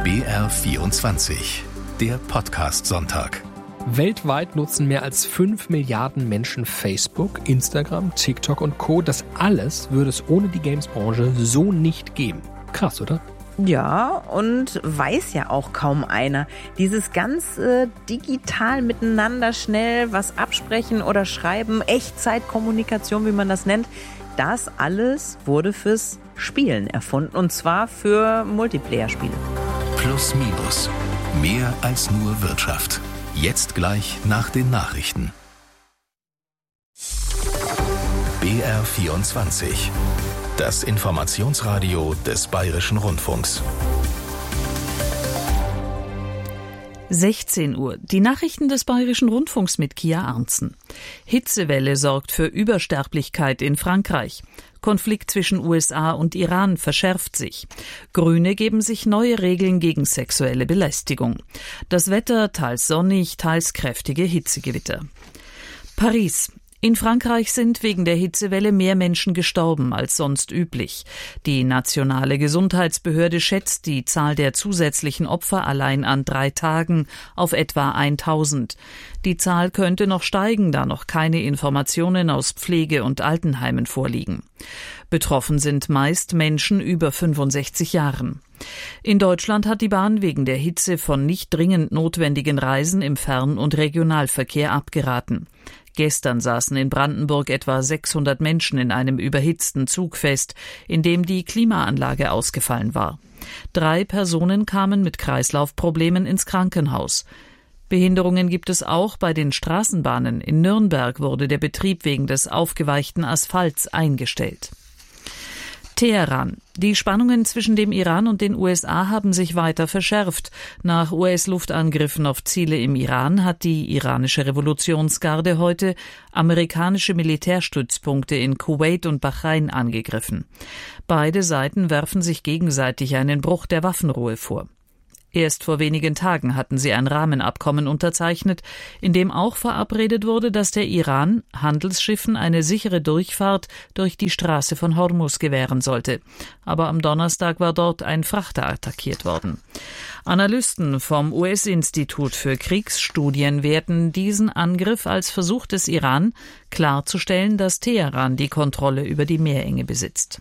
BR24, der Podcast-Sonntag. Weltweit nutzen mehr als 5 Milliarden Menschen Facebook, Instagram, TikTok und Co. Das alles würde es ohne die Games-Branche so nicht geben. Krass, oder? Ja, und weiß ja auch kaum einer. Dieses ganz digital miteinander schnell was absprechen oder schreiben, Echtzeitkommunikation, wie man das nennt, das alles wurde fürs Spielen erfunden, und zwar für Multiplayer-Spiele. Plus Minus. Mehr als nur Wirtschaft. Jetzt gleich nach den Nachrichten. BR24. Das Informationsradio des Bayerischen Rundfunks. 16 Uhr. Die Nachrichten des Bayerischen Rundfunks mit Kia Arntzen. Hitzewelle sorgt für Übersterblichkeit in Frankreich. Konflikt zwischen USA und Iran verschärft sich. Grüne geben sich neue Regeln gegen sexuelle Belästigung. Das Wetter teils sonnig, teils kräftige Hitzegewitter. Paris. In Frankreich sind wegen der Hitzewelle mehr Menschen gestorben als sonst üblich. Die nationale Gesundheitsbehörde schätzt die Zahl der zusätzlichen Opfer allein an 3 Tagen auf etwa 1000. Die Zahl könnte noch steigen, da noch keine Informationen aus Pflege- und Altenheimen vorliegen. Betroffen sind meist Menschen über 65 Jahren. In Deutschland hat die Bahn wegen der Hitze von nicht dringend notwendigen Reisen im Fern- und Regionalverkehr abgeraten. Gestern saßen in Brandenburg etwa 600 Menschen in einem überhitzten Zug fest, in dem die Klimaanlage ausgefallen war. 3 Personen kamen mit Kreislaufproblemen ins Krankenhaus. Behinderungen gibt es auch bei den Straßenbahnen. In Nürnberg wurde der Betrieb wegen des aufgeweichten Asphalts eingestellt. Teheran. Die Spannungen zwischen dem Iran und den USA haben sich weiter verschärft. Nach US-Luftangriffen auf Ziele im Iran hat die iranische Revolutionsgarde heute amerikanische Militärstützpunkte in Kuwait und Bahrain angegriffen. Beide Seiten werfen sich gegenseitig einen Bruch der Waffenruhe vor. Erst vor wenigen Tagen hatten sie ein Rahmenabkommen unterzeichnet, in dem auch verabredet wurde, dass der Iran Handelsschiffen eine sichere Durchfahrt durch die Straße von Hormuz gewähren sollte. Aber am Donnerstag war dort ein Frachter attackiert worden. Analysten vom US-Institut für Kriegsstudien werten diesen Angriff als Versuch des Iran, klarzustellen, dass Teheran die Kontrolle über die Meerenge besitzt.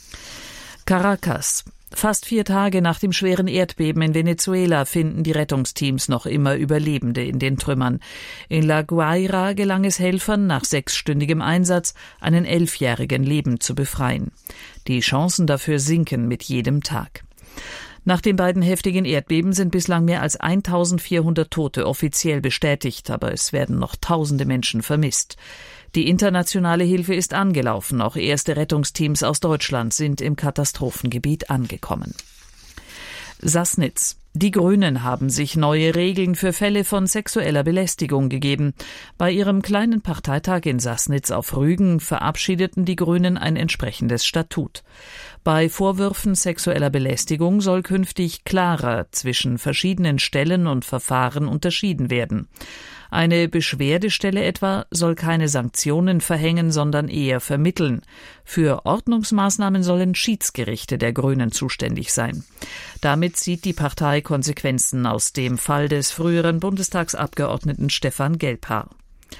Caracas. Fast 4 Tage nach dem schweren Erdbeben in Venezuela finden die Rettungsteams noch immer Überlebende in den Trümmern. In La Guaira gelang es Helfern, nach 6-stündigem Einsatz einen 11-Jährigen lebend zu befreien. Die Chancen dafür sinken mit jedem Tag. Nach den beiden heftigen Erdbeben sind bislang mehr als 1400 Tote offiziell bestätigt, aber es werden noch tausende Menschen vermisst. Die internationale Hilfe ist angelaufen. Auch erste Rettungsteams aus Deutschland sind im Katastrophengebiet angekommen. Sassnitz. Die Grünen haben sich neue Regeln für Fälle von sexueller Belästigung gegeben. Bei ihrem kleinen Parteitag in Sassnitz auf Rügen verabschiedeten die Grünen ein entsprechendes Statut. Bei Vorwürfen sexueller Belästigung soll künftig klarer zwischen verschiedenen Stellen und Verfahren unterschieden werden. Eine Beschwerdestelle etwa soll keine Sanktionen verhängen, sondern eher vermitteln. Für Ordnungsmaßnahmen sollen Schiedsgerichte der Grünen zuständig sein. Damit zieht die Partei Konsequenzen aus dem Fall des früheren Bundestagsabgeordneten Stefan Gelbhaar.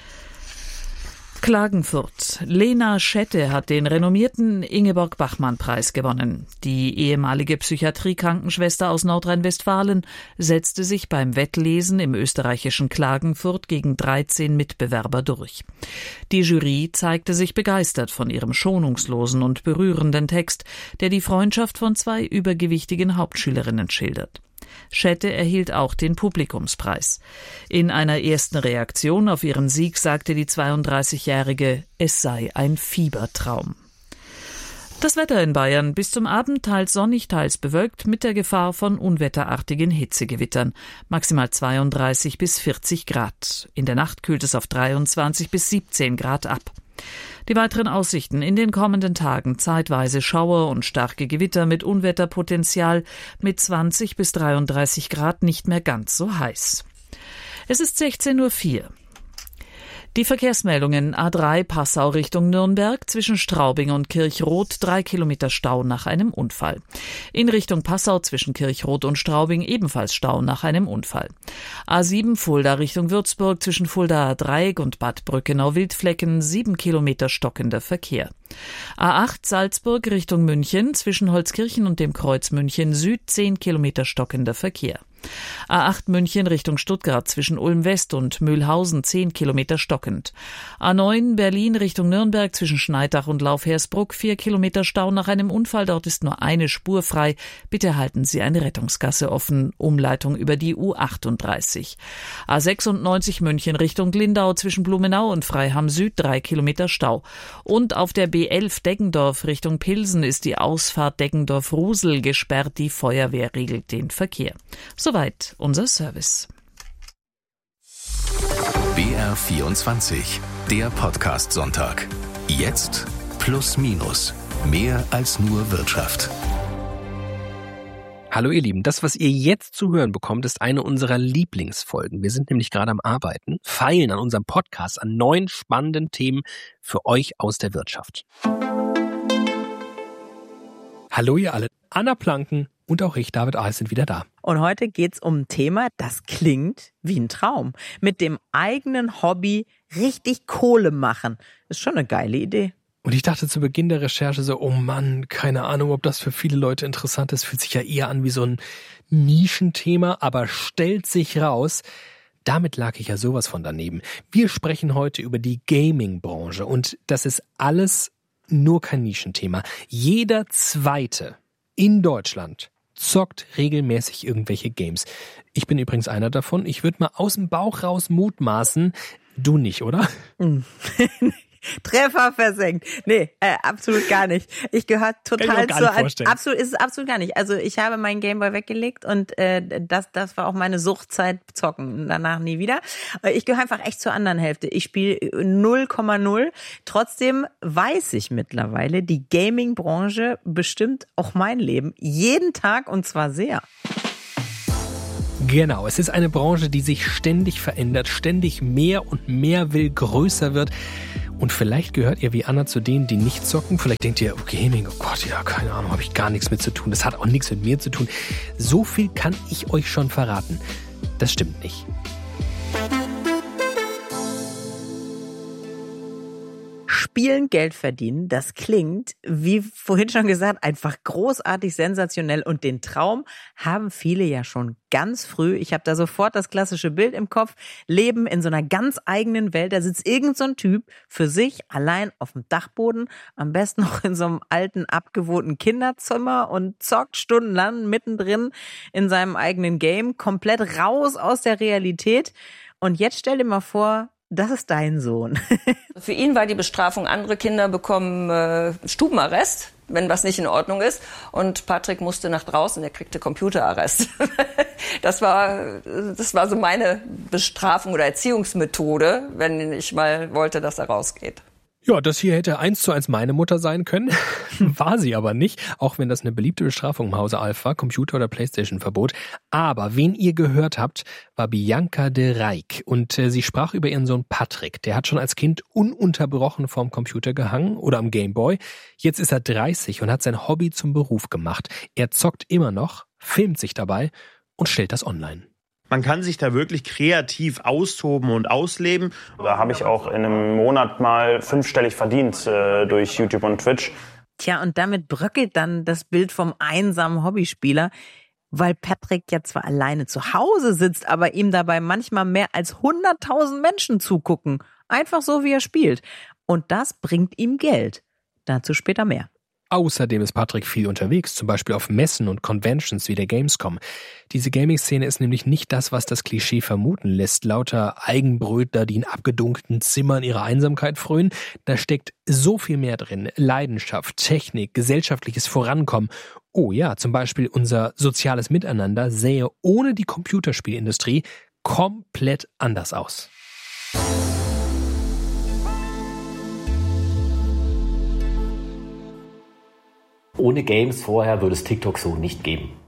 Klagenfurt. Lena Schette hat den renommierten Ingeborg-Bachmann-Preis gewonnen. Die ehemalige Psychiatriekrankenschwester aus Nordrhein-Westfalen setzte sich beim Wettlesen im österreichischen Klagenfurt gegen 13 Mitbewerber durch. Die Jury zeigte sich begeistert von ihrem schonungslosen und berührenden Text, der die Freundschaft von 2 übergewichtigen Hauptschülerinnen schildert. Schette erhielt auch den Publikumspreis. In einer ersten Reaktion auf ihren Sieg sagte die 32-Jährige, es sei ein Fiebertraum. Das Wetter in Bayern: bis zum Abend teils sonnig, teils bewölkt, mit der Gefahr von unwetterartigen Hitzegewittern. Maximal 32 bis 40 Grad. In der Nacht kühlt es auf 23 bis 17 Grad ab. Die weiteren Aussichten: in den kommenden Tagen zeitweise Schauer und starke Gewitter mit Unwetterpotenzial, mit 20 bis 33 Grad nicht mehr ganz so heiß. Es ist 16:04 Uhr. Die Verkehrsmeldungen: A3 Passau Richtung Nürnberg, zwischen Straubing und Kirchroth 3 Kilometer Stau nach einem Unfall. In Richtung Passau zwischen Kirchroth und Straubing ebenfalls Stau nach einem Unfall. A7 Fulda Richtung Würzburg, zwischen Fuldaer Dreieck und Bad Brückenau-Wildflecken 7 Kilometer stockender Verkehr. A8 Salzburg Richtung München, zwischen Holzkirchen und dem Kreuz München Süd 10 Kilometer stockender Verkehr. A8 München Richtung Stuttgart, zwischen Ulm West und Mühlhausen 10 Kilometer stockend. A9 Berlin Richtung Nürnberg, zwischen Schneidach und Laufhersbruck 4 Kilometer Stau nach einem Unfall. Dort ist nur eine Spur frei. Bitte halten Sie eine Rettungsgasse offen. Umleitung über die U38. A96 München Richtung Lindau, zwischen Blumenau und Freiham Süd 3 Kilometer Stau. Und auf der B11 Deggendorf Richtung Pilsen ist die Ausfahrt Deggendorf-Rusel gesperrt. Die Feuerwehr regelt den Verkehr. Soweit unser Service. BR24, der Podcast-Sonntag. Jetzt plus minus. Mehr als nur Wirtschaft. Hallo ihr Lieben, das, was ihr jetzt zu hören bekommt, ist eine unserer Lieblingsfolgen. Wir sind nämlich gerade am Arbeiten, feilen an unserem Podcast an neuen spannenden Themen für euch aus der Wirtschaft. Hallo ihr alle, Anna Planken und auch ich, David Ahl, sind wieder da. Und heute geht's um ein Thema, das klingt wie ein Traum. Mit dem eigenen Hobby richtig Kohle machen. Ist schon eine geile Idee. Und ich dachte zu Beginn der Recherche so, oh Mann, keine Ahnung, ob das für viele Leute interessant ist. Fühlt sich ja eher an wie so ein Nischenthema, aber stellt sich raus, damit lag ich ja sowas von daneben. Wir sprechen heute über die Gaming-Branche und das ist alles nur kein Nischenthema. Jeder Zweite in Deutschland zockt regelmäßig irgendwelche Games. Ich bin übrigens einer davon. Ich würde mal aus dem Bauch raus mutmaßen, du nicht, oder? Treffer versenkt. Nee, absolut gar nicht. Ich gehöre total zu. Absolut, ist es absolut gar nicht. Also ich habe meinen Gameboy weggelegt und das war auch meine Suchtzeit zocken. Danach nie wieder. Ich gehöre einfach echt zur anderen Hälfte. Ich spiele 0,0. Trotzdem weiß ich mittlerweile, die Gaming-Branche bestimmt auch mein Leben. Jeden Tag und zwar sehr. Genau, es ist eine Branche, die sich ständig verändert, ständig mehr und mehr will, größer wird. Und vielleicht gehört ihr wie Anna zu denen, die nicht zocken. Vielleicht denkt ihr, oh, Gaming, oh Gott, ja, keine Ahnung, habe ich gar nichts mit zu tun. Das hat auch nichts mit mir zu tun. So viel kann ich euch schon verraten. Das stimmt nicht. Spielen, Geld verdienen, das klingt, wie vorhin schon gesagt, einfach großartig, sensationell. Und den Traum haben viele ja schon ganz früh. Ich habe da sofort das klassische Bild im Kopf. Leben in so einer ganz eigenen Welt. Da sitzt irgend so ein Typ für sich allein auf dem Dachboden, am besten noch in so einem alten, abgewohnten Kinderzimmer und zockt stundenlang mittendrin in seinem eigenen Game, komplett raus aus der Realität. Und jetzt stell dir mal vor, das ist dein Sohn. Für ihn war die Bestrafung, andere Kinder bekommen Stubenarrest, wenn was nicht in Ordnung ist. Und Patrick musste nach draußen, er kriegte Computerarrest. Das war so meine Bestrafung oder Erziehungsmethode, wenn ich mal wollte, dass er rausgeht. Ja, das hier hätte 1:1 meine Mutter sein können, war sie aber nicht, auch wenn das eine beliebte Bestrafung im Hause Alf war, Computer- oder Playstation-Verbot. Aber wen ihr gehört habt, war Bianca de Rijk und sie sprach über ihren Sohn Patrick. Der hat schon als Kind ununterbrochen vorm Computer gehangen oder am Gameboy. Jetzt ist er 30 und hat sein Hobby zum Beruf gemacht. Er zockt immer noch, filmt sich dabei und stellt das online. Man kann sich da wirklich kreativ austoben und ausleben. Da habe ich auch in einem Monat mal 5-stellig verdient durch YouTube und Twitch. Tja, und damit bröckelt dann das Bild vom einsamen Hobbyspieler, weil Patrick ja zwar alleine zu Hause sitzt, aber ihm dabei manchmal mehr als 100.000 Menschen zugucken. Einfach so, wie er spielt. Und das bringt ihm Geld. Dazu später mehr. Außerdem ist Patrick viel unterwegs, zum Beispiel auf Messen und Conventions wie der Gamescom. Diese Gaming-Szene ist nämlich nicht das, was das Klischee vermuten lässt. Lauter Eigenbrötler, die in abgedunkelten Zimmern ihrer Einsamkeit frönen. Da steckt so viel mehr drin. Leidenschaft, Technik, gesellschaftliches Vorankommen. Oh ja, zum Beispiel unser soziales Miteinander sähe ohne die Computerspielindustrie komplett anders aus. Ohne Games vorher würde es TikTok so nicht geben.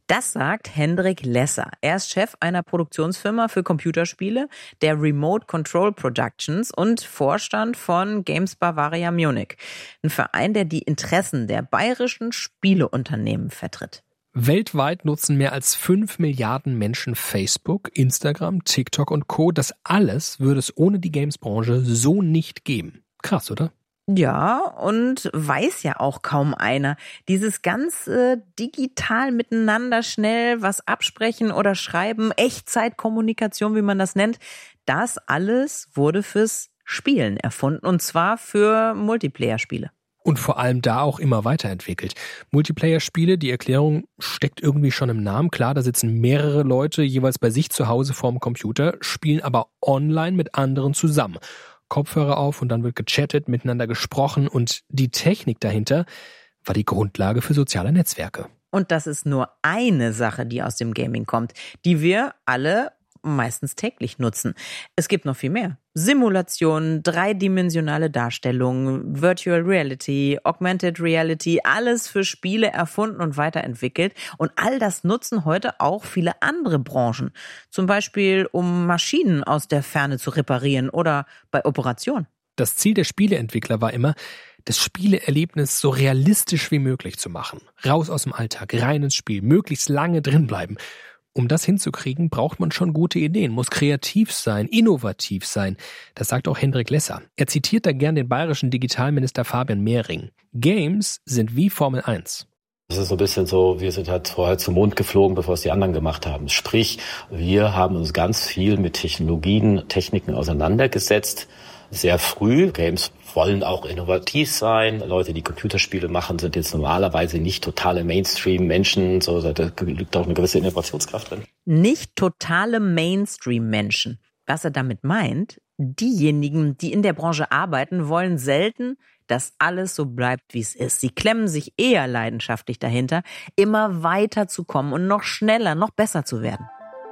Das sagt Hendrik Lesser. Er ist Chef einer Produktionsfirma für Computerspiele, der Remote Control Productions und Vorstand von Games Bavaria Munich. Ein Verein, der die Interessen der bayerischen Spieleunternehmen vertritt. Weltweit nutzen mehr als 5 Milliarden Menschen Facebook, Instagram, TikTok und Co. Das alles würde es ohne die Games-Branche so nicht geben. Krass, oder? Ja, und weiß ja auch kaum einer. Dieses ganz digital miteinander schnell was absprechen oder schreiben, Echtzeitkommunikation, wie man das nennt, das alles wurde fürs Spielen erfunden, und zwar für Multiplayer-Spiele. Und vor allem da auch immer weiterentwickelt. Multiplayer-Spiele, die Erklärung steckt irgendwie schon im Namen. Klar, da sitzen mehrere Leute jeweils bei sich zu Hause vorm Computer, spielen aber online mit anderen zusammen. Kopfhörer auf und dann wird gechattet, miteinander gesprochen, und die Technik dahinter war die Grundlage für soziale Netzwerke. Und das ist nur eine Sache, die aus dem Gaming kommt, die wir alle meistens täglich nutzen. Es gibt noch viel mehr. Simulationen, dreidimensionale Darstellungen, Virtual Reality, Augmented Reality, alles für Spiele erfunden und weiterentwickelt. Und all das nutzen heute auch viele andere Branchen. Zum Beispiel, um Maschinen aus der Ferne zu reparieren oder bei Operationen. Das Ziel der Spieleentwickler war immer, das Spieleerlebnis so realistisch wie möglich zu machen. Raus aus dem Alltag, rein ins Spiel, möglichst lange drinbleiben. Um das hinzukriegen, braucht man schon gute Ideen, muss kreativ sein, innovativ sein. Das sagt auch Hendrik Lesser. Er zitiert da gern den bayerischen Digitalminister Fabian Mehring. Games sind wie Formel 1. Das ist so ein bisschen so, wir sind halt vorher zum Mond geflogen, bevor es die anderen gemacht haben. Sprich, wir haben uns ganz viel mit Technologien, Techniken auseinandergesetzt. Sehr früh. Games wollen auch innovativ sein. Leute, die Computerspiele machen, sind jetzt normalerweise nicht totale Mainstream-Menschen. So, da liegt auch eine gewisse Innovationskraft drin. Nicht totale Mainstream-Menschen. Was er damit meint, diejenigen, die in der Branche arbeiten, wollen selten, dass alles so bleibt, wie es ist. Sie klemmen sich eher leidenschaftlich dahinter, immer weiter zu kommen und noch schneller, noch besser zu werden.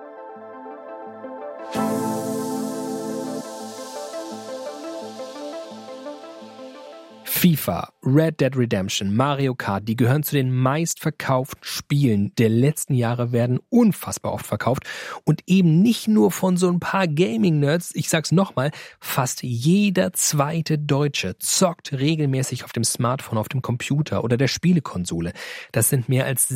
FIFA, Red Dead Redemption, Mario Kart, die gehören zu den meistverkauften Spielen der letzten Jahre, werden unfassbar oft verkauft und eben nicht nur von so ein paar Gaming-Nerds. Ich sag's nochmal, fast jeder zweite Deutsche zockt regelmäßig auf dem Smartphone, auf dem Computer oder der Spielekonsole. Das sind mehr als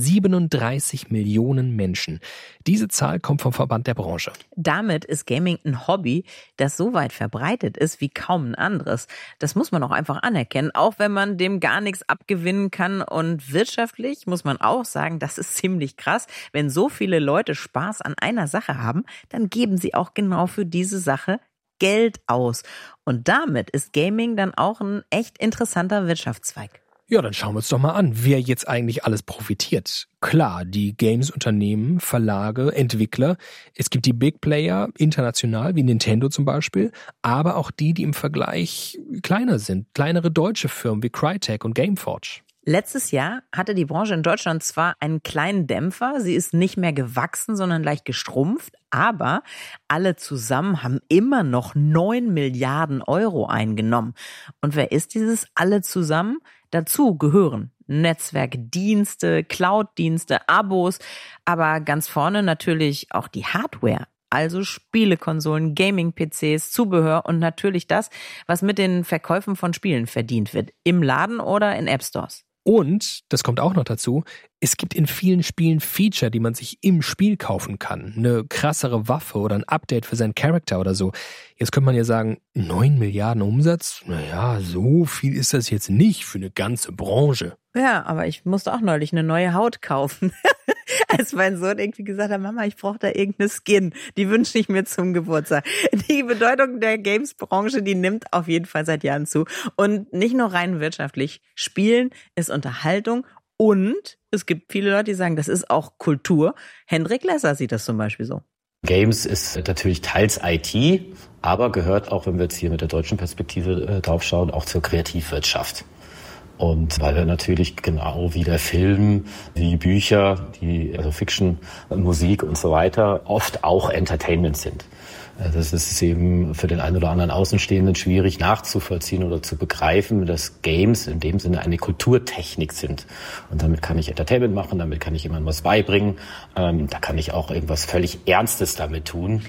37 Millionen Menschen. Diese Zahl kommt vom Verband der Branche. Damit ist Gaming ein Hobby, das so weit verbreitet ist wie kaum ein anderes. Das muss man auch einfach anerkennen, auch wenn man dem gar nichts abgewinnen kann. Und wirtschaftlich muss man auch sagen, das ist ziemlich krass. Wenn so viele Leute Spaß an einer Sache haben, dann geben sie auch genau für diese Sache Geld aus. Und damit ist Gaming dann auch ein echt interessanter Wirtschaftszweig. Ja, dann schauen wir uns doch mal an, wer jetzt eigentlich alles profitiert. Klar, die Games-Unternehmen, Verlage, Entwickler. Es gibt die Big Player international, wie Nintendo zum Beispiel, aber auch die im Vergleich kleiner sind. Kleinere deutsche Firmen wie Crytek und Gameforge. Letztes Jahr hatte die Branche in Deutschland zwar einen kleinen Dämpfer, sie ist nicht mehr gewachsen, sondern leicht geschrumpft, aber alle zusammen haben immer noch 9 Milliarden Euro eingenommen. Und wer ist dieses alle zusammen? Dazu gehören Netzwerkdienste, Cloud-Dienste, Abos, aber ganz vorne natürlich auch die Hardware. Also Spielekonsolen, Gaming-PCs, Zubehör und natürlich das, was mit den Verkäufen von Spielen verdient wird, im Laden oder in App-Stores. Und, das kommt auch noch dazu, es gibt in vielen Spielen Feature, die man sich im Spiel kaufen kann. Eine krassere Waffe oder ein Update für seinen Charakter oder so. Jetzt könnte man ja sagen, 9 Milliarden Umsatz? Naja, so viel ist das jetzt nicht für eine ganze Branche. Ja, aber ich musste auch neulich eine neue Haut kaufen. Als mein Sohn irgendwie gesagt hat, Mama, ich brauche da irgendeine Skin. Die wünsche ich mir zum Geburtstag. Die Bedeutung der Games-Branche, die nimmt auf jeden Fall seit Jahren zu. Und nicht nur rein wirtschaftlich. Spielen ist Unterhaltung und es gibt viele Leute, die sagen, das ist auch Kultur. Hendrik Lesser sieht das zum Beispiel so. Games ist natürlich teils IT, aber gehört auch, wenn wir jetzt hier mit der deutschen Perspektive draufschauen, auch zur Kreativwirtschaft. Und weil er natürlich genau wie der Film, wie Bücher, also Fiction, Musik und so weiter oft auch Entertainment sind. Das ist eben für den einen oder anderen Außenstehenden schwierig nachzuvollziehen oder zu begreifen, dass Games in dem Sinne eine Kulturtechnik sind. Und damit kann ich Entertainment machen, damit kann ich jemandem was beibringen, da kann ich auch irgendwas völlig Ernstes damit tun.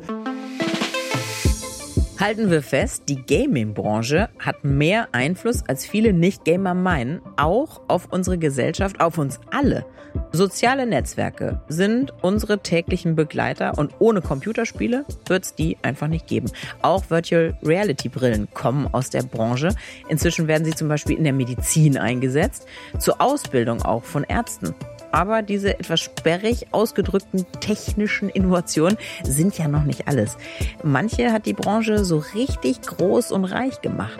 Halten wir fest, die Gaming-Branche hat mehr Einfluss, als viele Nicht-Gamer meinen, auch auf unsere Gesellschaft, auf uns alle. Soziale Netzwerke sind unsere täglichen Begleiter und ohne Computerspiele wird es die einfach nicht geben. Auch Virtual Reality Brillen kommen aus der Branche. Inzwischen werden sie zum Beispiel in der Medizin eingesetzt, zur Ausbildung auch von Ärzten. Aber diese etwas sperrig ausgedrückten technischen Innovationen sind ja noch nicht alles. Manche hat die Branche so richtig groß und reich gemacht.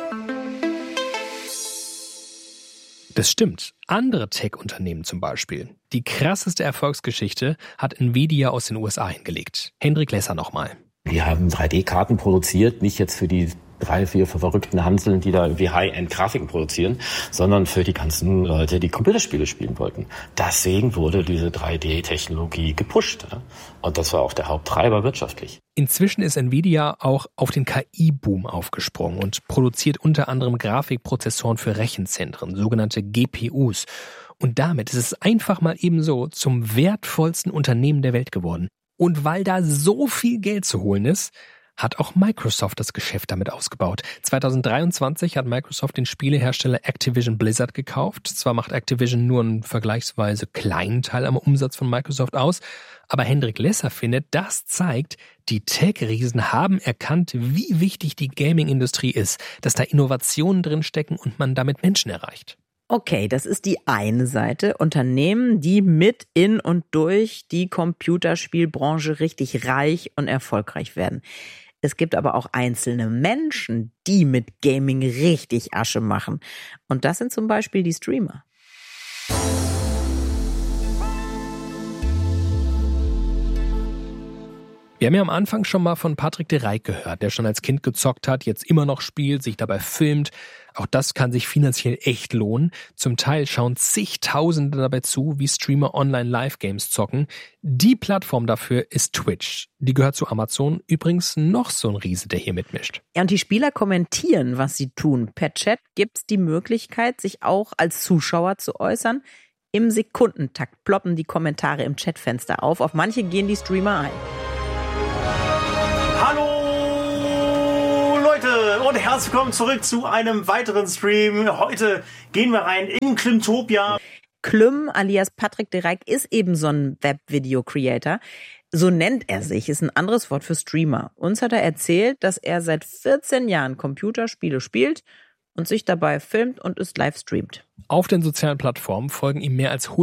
Das stimmt. Andere Tech-Unternehmen zum Beispiel. Die krasseste Erfolgsgeschichte hat Nvidia aus den USA hingelegt. Hendrik Lesser nochmal. Die haben 3D-Karten produziert, nicht jetzt für die 3, 4 verrückten Hanseln, die da irgendwie High-End-Grafiken produzieren, sondern für die ganzen Leute, die Computerspiele spielen wollten. Deswegen wurde diese 3D-Technologie gepusht. Und das war auch der Haupttreiber wirtschaftlich. Inzwischen ist Nvidia auch auf den KI-Boom aufgesprungen und produziert unter anderem Grafikprozessoren für Rechenzentren, sogenannte GPUs. Und damit ist es einfach mal ebenso zum wertvollsten Unternehmen der Welt geworden. Und weil da so viel Geld zu holen ist, hat auch Microsoft das Geschäft damit ausgebaut. 2023 hat Microsoft den Spielehersteller Activision Blizzard gekauft. Zwar macht Activision nur einen vergleichsweise kleinen Teil am Umsatz von Microsoft aus, aber Hendrik Lesser findet, das zeigt, die Tech-Riesen haben erkannt, wie wichtig die Gaming-Industrie ist, dass da Innovationen drinstecken und man damit Menschen erreicht. Okay, das ist die eine Seite. Unternehmen, die mit in und durch die Computerspielbranche richtig reich und erfolgreich werden. Es gibt aber auch einzelne Menschen, die mit Gaming richtig Asche machen. Und das sind zum Beispiel die Streamer. Wir haben ja am Anfang schon mal von Patrick de Rijk gehört, der schon als Kind gezockt hat, jetzt immer noch spielt, sich dabei filmt. Auch das kann sich finanziell echt lohnen. Zum Teil schauen zigtausende dabei zu, wie Streamer online Live-Games zocken. Die Plattform dafür ist Twitch. Die gehört zu Amazon. Übrigens noch so ein Riese, der hier mitmischt. Ja, und die Spieler kommentieren, was sie tun. Per Chat gibt's die Möglichkeit, sich auch als Zuschauer zu äußern. Im Sekundentakt ploppen die Kommentare im Chatfenster auf. Auf manche gehen die Streamer ein. Hallo Leute und herzlich willkommen zurück zu einem weiteren Stream. Heute gehen wir rein in Klimtopia. Klüm alias Patrick de Rijk ist eben so ein Web-Video-Creator. So nennt er sich, ist ein anderes Wort für Streamer. Uns hat er erzählt, dass er seit 14 Jahren Computerspiele spielt und sich dabei filmt und es live streamt. Auf den sozialen Plattformen folgen ihm mehr als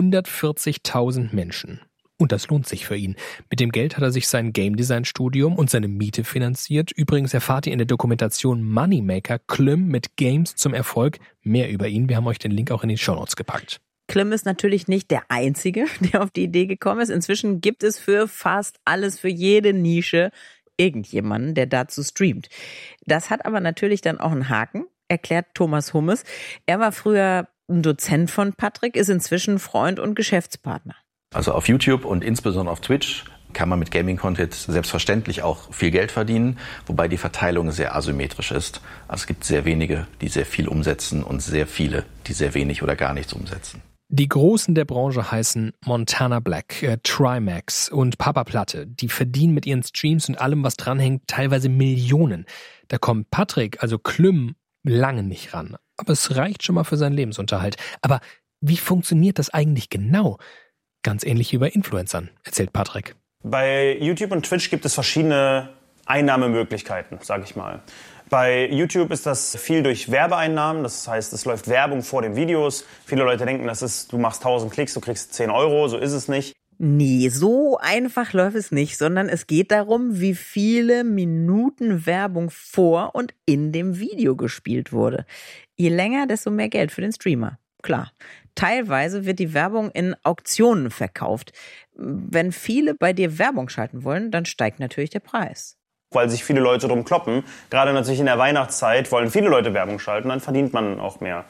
140.000 Menschen. Und das lohnt sich für ihn. Mit dem Geld hat er sich sein Game-Design-Studium und seine Miete finanziert. Übrigens erfahrt ihr in der Dokumentation Moneymaker Klüm mit Games zum Erfolg mehr über ihn. Wir haben euch den Link auch in die Shownotes gepackt. Klüm ist natürlich nicht der Einzige, der auf die Idee gekommen ist. Inzwischen gibt es für fast alles, für jede Nische irgendjemanden, der dazu streamt. Das hat aber natürlich dann auch einen Haken, erklärt Thomas Hummes. Er war früher ein Dozent von Patrick, ist inzwischen Freund und Geschäftspartner. Also auf YouTube und insbesondere auf Twitch kann man mit Gaming-Content selbstverständlich auch viel Geld verdienen, wobei die Verteilung sehr asymmetrisch ist. Also es gibt sehr wenige, die sehr viel umsetzen und sehr viele, die sehr wenig oder gar nichts umsetzen. Die Großen der Branche heißen Montana Black, Trimax und Papa Platte. Die verdienen mit ihren Streams und allem, was dranhängt, teilweise Millionen. Da kommt Patrick, also Klüm, lange nicht ran. Aber es reicht schon mal für seinen Lebensunterhalt. Aber wie funktioniert das eigentlich genau? Ganz ähnlich wie bei Influencern, erzählt Patrick. Bei YouTube und Twitch gibt es verschiedene Einnahmemöglichkeiten, sage ich mal. Bei YouTube ist das viel durch Werbeeinnahmen, das heißt, es läuft Werbung vor den Videos. Viele Leute denken, das ist, du machst 1000 Klicks, du kriegst 10 Euro, so ist es nicht. Nee, so einfach läuft es nicht, sondern es geht darum, wie viele Minuten Werbung vor und in dem Video gespielt wurde. Je länger, desto mehr Geld für den Streamer. Klar. Teilweise wird die Werbung in Auktionen verkauft. Wenn viele bei dir Werbung schalten wollen, dann steigt natürlich der Preis. Weil sich viele Leute drum kloppen. Gerade natürlich in der Weihnachtszeit wollen viele Leute Werbung schalten, dann verdient man auch mehr.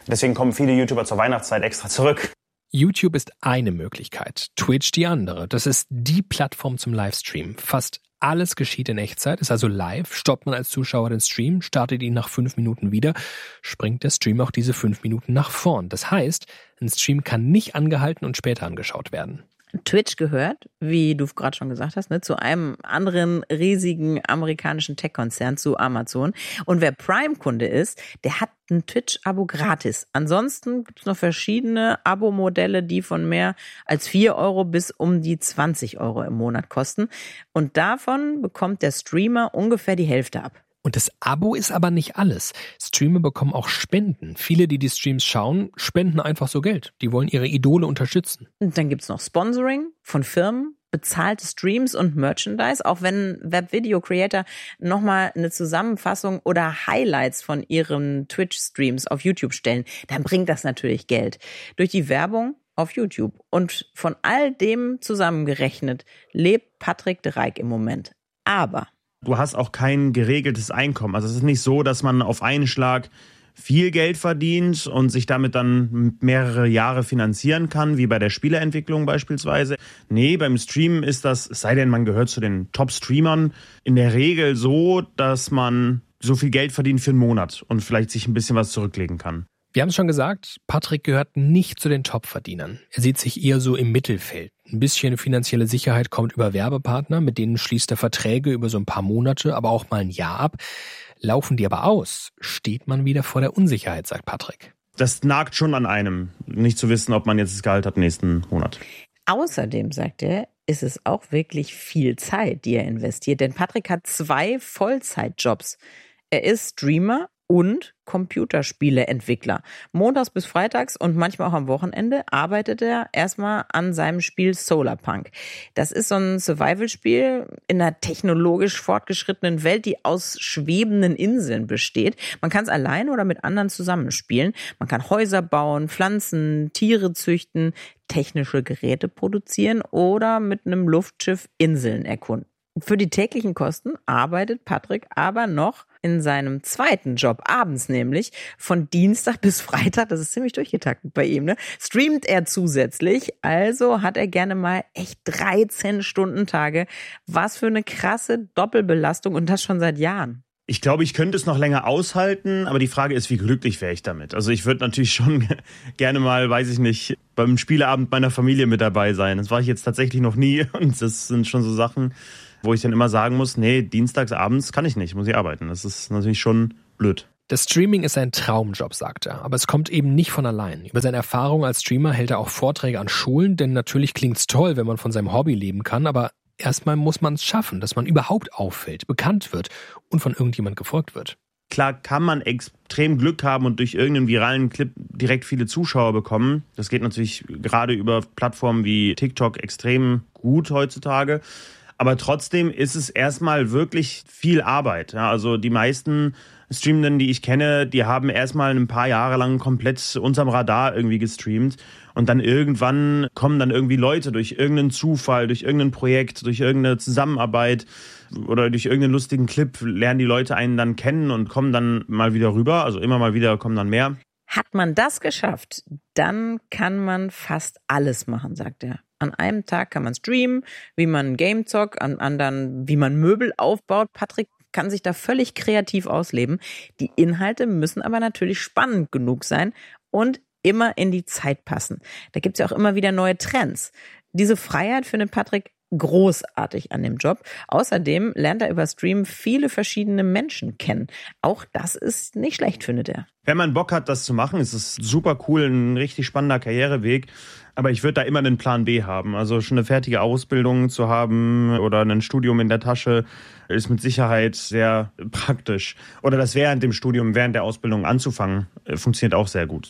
Deswegen kommen viele YouTuber zur Weihnachtszeit extra zurück. YouTube ist eine Möglichkeit, Twitch die andere. Das ist die Plattform zum Livestream. Fast alles geschieht in Echtzeit, ist also live. Stoppt man als Zuschauer den Stream, startet ihn nach 5 Minuten wieder, springt der Stream auch diese 5 Minuten nach vorn. Das heißt, ein Stream kann nicht angehalten und später angeschaut werden. Twitch gehört, wie du gerade schon gesagt hast, zu einem anderen riesigen amerikanischen Tech-Konzern, zu Amazon. Und wer Prime-Kunde ist, der hat ein Twitch-Abo gratis. Ansonsten gibt es noch verschiedene Abo-Modelle, die von mehr als 4 Euro bis um die 20 Euro im Monat kosten. Und davon bekommt der Streamer ungefähr die Hälfte ab. Und das Abo ist aber nicht alles. Streamer bekommen auch Spenden. Viele, die Streams schauen, spenden einfach so Geld. Die wollen ihre Idole unterstützen. Und dann gibt's noch Sponsoring von Firmen, bezahlte Streams und Merchandise. Auch wenn Web-Video-Creator nochmal eine Zusammenfassung oder Highlights von ihren Twitch-Streams auf YouTube stellen, dann bringt das natürlich Geld. Durch die Werbung auf YouTube. Und von all dem zusammengerechnet lebt Patrick de Rijk im Moment. Aber du hast auch kein geregeltes Einkommen. Also es ist nicht so, dass man auf einen Schlag viel Geld verdient und sich damit dann mehrere Jahre finanzieren kann, wie bei der Spieleentwicklung beispielsweise. Nee, beim Streamen ist das, es sei denn, man gehört zu den Top-Streamern, in der Regel so, dass man so viel Geld verdient für einen Monat und vielleicht sich ein bisschen was zurücklegen kann. Wir haben es schon gesagt, Patrick gehört nicht zu den Top-Verdienern. Er sieht sich eher so im Mittelfeld. Ein bisschen finanzielle Sicherheit kommt über Werbepartner, mit denen schließt er Verträge über so ein paar Monate, aber auch mal ein Jahr ab. Laufen die aber aus, steht man wieder vor der Unsicherheit, sagt Patrick. Das nagt schon an einem, nicht zu wissen, ob man jetzt das Gehalt hat nächsten Monat. Außerdem, sagt er, ist es auch wirklich viel Zeit, die er investiert. Denn Patrick hat 2 Vollzeitjobs. Er ist Streamer und Computerspieleentwickler. Montags bis freitags und manchmal auch am Wochenende arbeitet er erstmal an seinem Spiel Solarpunk. Das ist so ein Survival-Spiel in einer technologisch fortgeschrittenen Welt, die aus schwebenden Inseln besteht. Man kann es allein oder mit anderen zusammenspielen. Man kann Häuser bauen, Pflanzen, Tiere züchten, technische Geräte produzieren oder mit einem Luftschiff Inseln erkunden. Für die täglichen Kosten arbeitet Patrick aber noch in seinem zweiten Job, abends nämlich, von Dienstag bis Freitag, das ist ziemlich durchgetaktet bei ihm, streamt er zusätzlich, also hat er gerne mal echt 13-Stunden-Tage. Was für eine krasse Doppelbelastung und das schon seit Jahren. Ich glaube, ich könnte es noch länger aushalten, aber die Frage ist, wie glücklich wäre ich damit? Also ich würde natürlich schon gerne mal, weiß ich nicht, beim Spieleabend meiner Familie mit dabei sein. Das war ich jetzt tatsächlich noch nie und das sind schon so Sachen, wo ich dann immer sagen muss, nee, dienstags abends kann ich nicht, muss ich arbeiten. Das ist natürlich schon blöd. Das Streaming ist ein Traumjob, sagt er, aber es kommt eben nicht von allein. Über seine Erfahrung als Streamer hält er auch Vorträge an Schulen, denn natürlich klingt's toll, wenn man von seinem Hobby leben kann, aber erstmal muss man es schaffen, dass man überhaupt auffällt, bekannt wird und von irgendjemand gefolgt wird. Klar kann man extrem Glück haben und durch irgendeinen viralen Clip direkt viele Zuschauer bekommen. Das geht natürlich gerade über Plattformen wie TikTok extrem gut heutzutage. Aber trotzdem ist es erstmal wirklich viel Arbeit. Ja, also die meisten Streamenden, die ich kenne, die haben erstmal ein paar Jahre lang komplett unterm Radar irgendwie gestreamt. Und dann irgendwann kommen dann irgendwie Leute durch irgendeinen Zufall, durch irgendein Projekt, durch irgendeine Zusammenarbeit oder durch irgendeinen lustigen Clip lernen die Leute einen dann kennen und kommen dann mal wieder rüber. Also immer mal wieder kommen dann mehr. Hat man das geschafft, dann kann man fast alles machen, sagt er. An einem Tag kann man streamen, wie man ein Game zockt, an anderen, wie man Möbel aufbaut. Patrick kann sich da völlig kreativ ausleben. Die Inhalte müssen aber natürlich spannend genug sein und immer in die Zeit passen. Da gibt's ja auch immer wieder neue Trends. Diese Freiheit findet Patrick großartig an dem Job. Außerdem lernt er über Stream viele verschiedene Menschen kennen. Auch das ist nicht schlecht, findet er. Wenn man Bock hat, das zu machen, ist es super cool, ein richtig spannender Karriereweg. Aber ich würde da immer einen Plan B haben. Also schon eine fertige Ausbildung zu haben oder ein Studium in der Tasche ist mit Sicherheit sehr praktisch. Oder das während dem Studium, während der Ausbildung anzufangen, funktioniert auch sehr gut.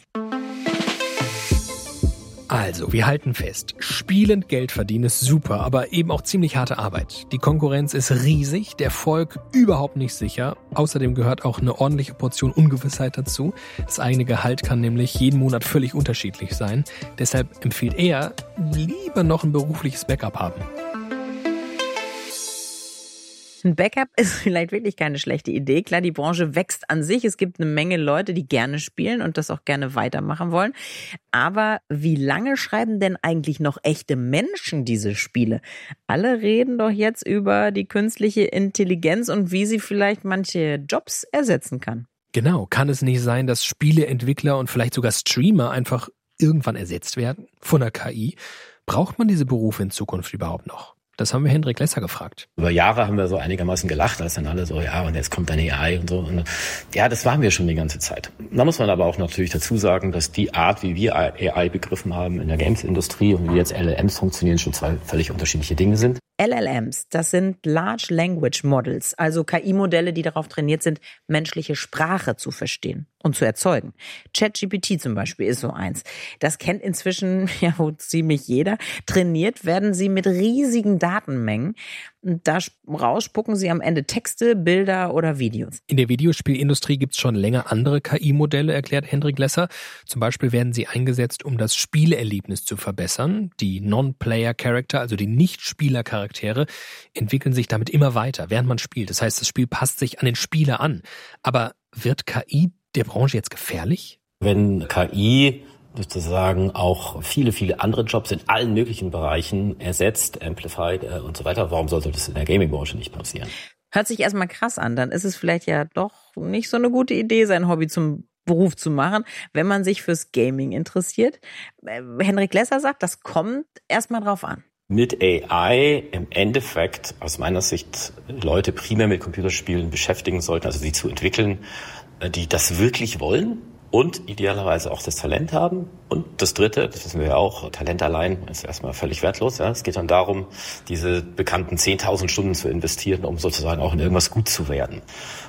Also, wir halten fest, spielend Geld verdienen ist super, aber eben auch ziemlich harte Arbeit. Die Konkurrenz ist riesig, der Erfolg überhaupt nicht sicher. Außerdem gehört auch eine ordentliche Portion Ungewissheit dazu. Das eigene Gehalt kann nämlich jeden Monat völlig unterschiedlich sein. Deshalb empfiehlt er, lieber noch ein berufliches Backup haben. Ein Backup ist vielleicht wirklich keine schlechte Idee. Klar, die Branche wächst an sich. Es gibt eine Menge Leute, die gerne spielen und das auch gerne weitermachen wollen. Aber wie lange schreiben denn eigentlich noch echte Menschen diese Spiele? Alle reden doch jetzt über die künstliche Intelligenz und wie sie vielleicht manche Jobs ersetzen kann. Genau, kann es nicht sein, dass Spieleentwickler und vielleicht sogar Streamer einfach irgendwann ersetzt werden von der KI? Braucht man diese Berufe in Zukunft überhaupt noch? Das haben wir Hendrik Lesser gefragt. Über Jahre haben wir so einigermaßen gelacht, als dann alle so, ja, und jetzt kommt eine AI und so. Und ja, das waren wir schon die ganze Zeit. Da muss man aber auch natürlich dazu sagen, dass die Art, wie wir AI begriffen haben in der Games-Industrie und wie jetzt LLMs funktionieren, schon zwei völlig unterschiedliche Dinge sind. LLMs, das sind Large Language Models, also KI-Modelle, die darauf trainiert sind, menschliche Sprache zu verstehen und zu erzeugen. ChatGPT zum Beispiel ist so eins. Das kennt inzwischen ja wohl ziemlich jeder. Trainiert werden sie mit riesigen Datenmengen. Und da rausspucken sie am Ende Texte, Bilder oder Videos. In der Videospielindustrie gibt es schon länger andere KI-Modelle, erklärt Hendrik Lesser. Zum Beispiel werden sie eingesetzt, um das Spielerlebnis zu verbessern. Die Non-Player-Character, also die Nicht-Spieler-Charaktere, entwickeln sich damit immer weiter, während man spielt. Das heißt, das Spiel passt sich an den Spieler an. Aber wird KI der Branche jetzt gefährlich? Wenn KI sozusagen auch viele, viele andere Jobs in allen möglichen Bereichen ersetzt, amplified und so weiter, warum sollte das in der Gaming-Branche nicht passieren? Hört sich erstmal krass an, dann ist es vielleicht ja doch nicht so eine gute Idee, sein Hobby zum Beruf zu machen, wenn man sich fürs Gaming interessiert. Hendrik Lesser sagt, das kommt erstmal drauf an. Mit AI im Endeffekt aus meiner Sicht Leute primär mit Computerspielen beschäftigen sollten, also sie zu entwickeln, die das wirklich wollen und idealerweise auch das Talent haben. Und das Dritte, das wissen wir ja auch, Talent allein ist erstmal völlig wertlos. Ja. Es geht dann darum, diese bekannten 10.000 Stunden zu investieren, um sozusagen auch in irgendwas gut zu werden.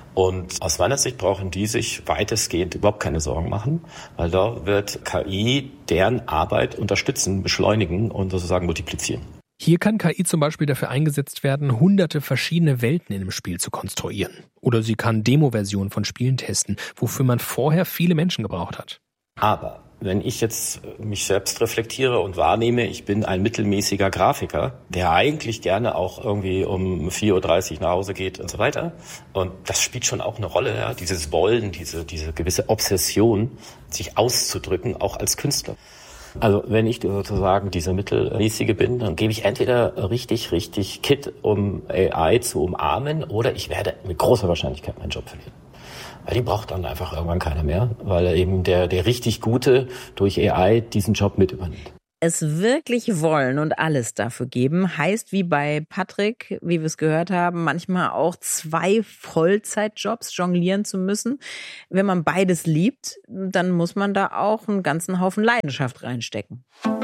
Und aus meiner Sicht brauchen die sich weitestgehend überhaupt keine Sorgen machen, weil da wird KI deren Arbeit unterstützen, beschleunigen und sozusagen multiplizieren. Hier kann KI zum Beispiel dafür eingesetzt werden, hunderte verschiedene Welten in einem Spiel zu konstruieren. Oder sie kann Demo-Versionen von Spielen testen, wofür man vorher viele Menschen gebraucht hat. Aber wenn ich jetzt mich selbst reflektiere und wahrnehme, ich bin ein mittelmäßiger Grafiker, der eigentlich gerne auch irgendwie um 4.30 Uhr nach Hause geht und so weiter. Und das spielt schon auch eine Rolle, ja? Dieses Wollen, diese gewisse Obsession, sich auszudrücken, auch als Künstler. Also wenn ich sozusagen dieser Mittelmäßige bin, dann gebe ich entweder richtig Kit, um AI zu umarmen, oder ich werde mit großer Wahrscheinlichkeit meinen Job verlieren. Weil die braucht dann einfach irgendwann keiner mehr, weil eben der richtig Gute durch AI diesen Job mit übernimmt. Es wirklich wollen und alles dafür geben, heißt wie bei Patrick, wie wir es gehört haben, manchmal auch 2 Vollzeitjobs jonglieren zu müssen. Wenn man beides liebt, dann muss man da auch einen ganzen Haufen Leidenschaft reinstecken.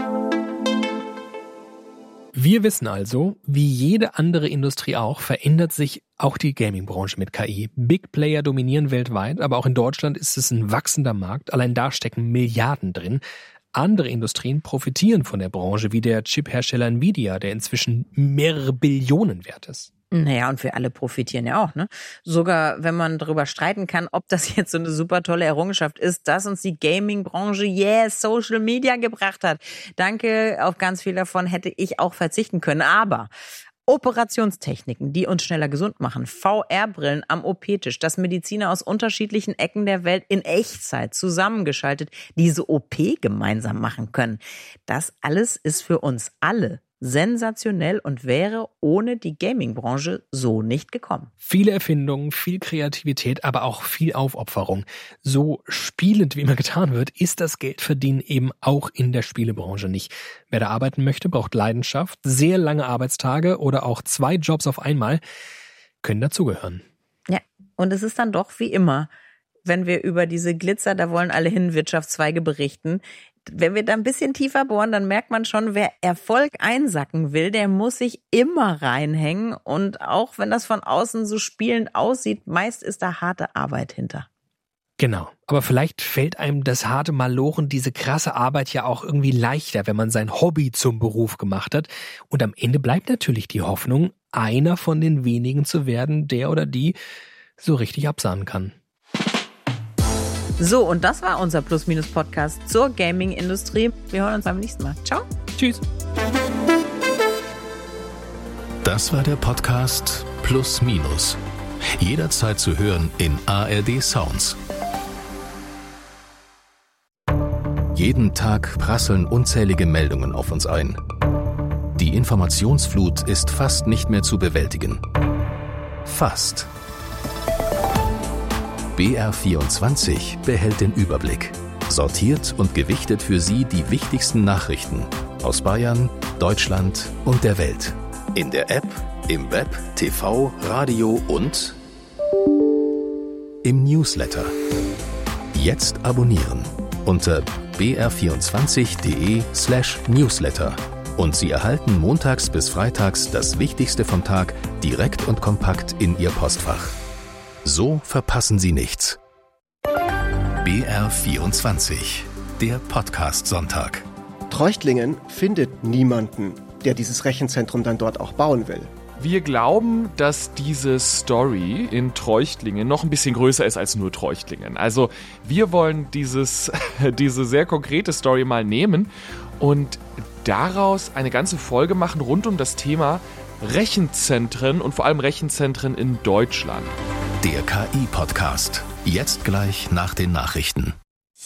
Wir wissen also, wie jede andere Industrie auch, verändert sich auch die Gaming-Branche mit KI. Big Player dominieren weltweit, aber auch in Deutschland ist es ein wachsender Markt. Allein da stecken Milliarden drin. Andere Industrien profitieren von der Branche, wie der Chip-Hersteller Nvidia, der inzwischen mehrere Billionen wert ist. Naja, und wir alle profitieren ja auch, ne? Sogar wenn man darüber streiten kann, ob das jetzt so eine super tolle Errungenschaft ist, dass uns die Gaming-Branche, Social Media gebracht hat. Danke, auf ganz viel davon hätte ich auch verzichten können. Aber Operationstechniken, die uns schneller gesund machen, VR-Brillen am OP-Tisch, dass Mediziner aus unterschiedlichen Ecken der Welt in Echtzeit zusammengeschaltet diese OP gemeinsam machen können. Das alles ist für uns alle sensationell und wäre ohne die Gaming-Branche so nicht gekommen. Viele Erfindungen, viel Kreativität, aber auch viel Aufopferung. So spielend, wie immer getan wird, ist das Geldverdienen eben auch in der Spielebranche nicht. Wer da arbeiten möchte, braucht Leidenschaft, sehr lange Arbeitstage oder auch 2 Jobs auf einmal können dazugehören. Ja, und es ist dann doch wie immer, wenn wir über diese Glitzer, da wollen alle hin, Wirtschaftszweige berichten. Wenn wir da ein bisschen tiefer bohren, dann merkt man schon, wer Erfolg einsacken will, der muss sich immer reinhängen. Und auch wenn das von außen so spielend aussieht, meist ist da harte Arbeit hinter. Genau, aber vielleicht fällt einem das harte Malochen, diese krasse Arbeit ja auch irgendwie leichter, wenn man sein Hobby zum Beruf gemacht hat. Und am Ende bleibt natürlich die Hoffnung, einer von den wenigen zu werden, der oder die so richtig absahnen kann. So, und das war unser Plus-Minus-Podcast zur Gaming-Industrie. Wir hören uns beim nächsten Mal. Ciao. Tschüss. Das war der Podcast Plus Minus. Jederzeit zu hören in ARD Sounds. Jeden Tag prasseln unzählige Meldungen auf uns ein. Die Informationsflut ist fast nicht mehr zu bewältigen. Fast. BR24 behält den Überblick. Sortiert und gewichtet für Sie die wichtigsten Nachrichten aus Bayern, Deutschland und der Welt. In der App, im Web, TV, Radio und im Newsletter. Jetzt abonnieren unter br24.de/Newsletter. Und Sie erhalten montags bis freitags das Wichtigste vom Tag direkt und kompakt in Ihr Postfach. So verpassen Sie nichts. BR24, der Podcast-Sonntag. Treuchtlingen findet niemanden, der dieses Rechenzentrum dann dort auch bauen will. Wir glauben, dass diese Story in Treuchtlingen noch ein bisschen größer ist als nur Treuchtlingen. Also wir wollen diese sehr konkrete Story mal nehmen und daraus eine ganze Folge machen rund um das Thema Rechenzentren und vor allem Rechenzentren in Deutschland. Der KI-Podcast. Jetzt gleich nach den Nachrichten.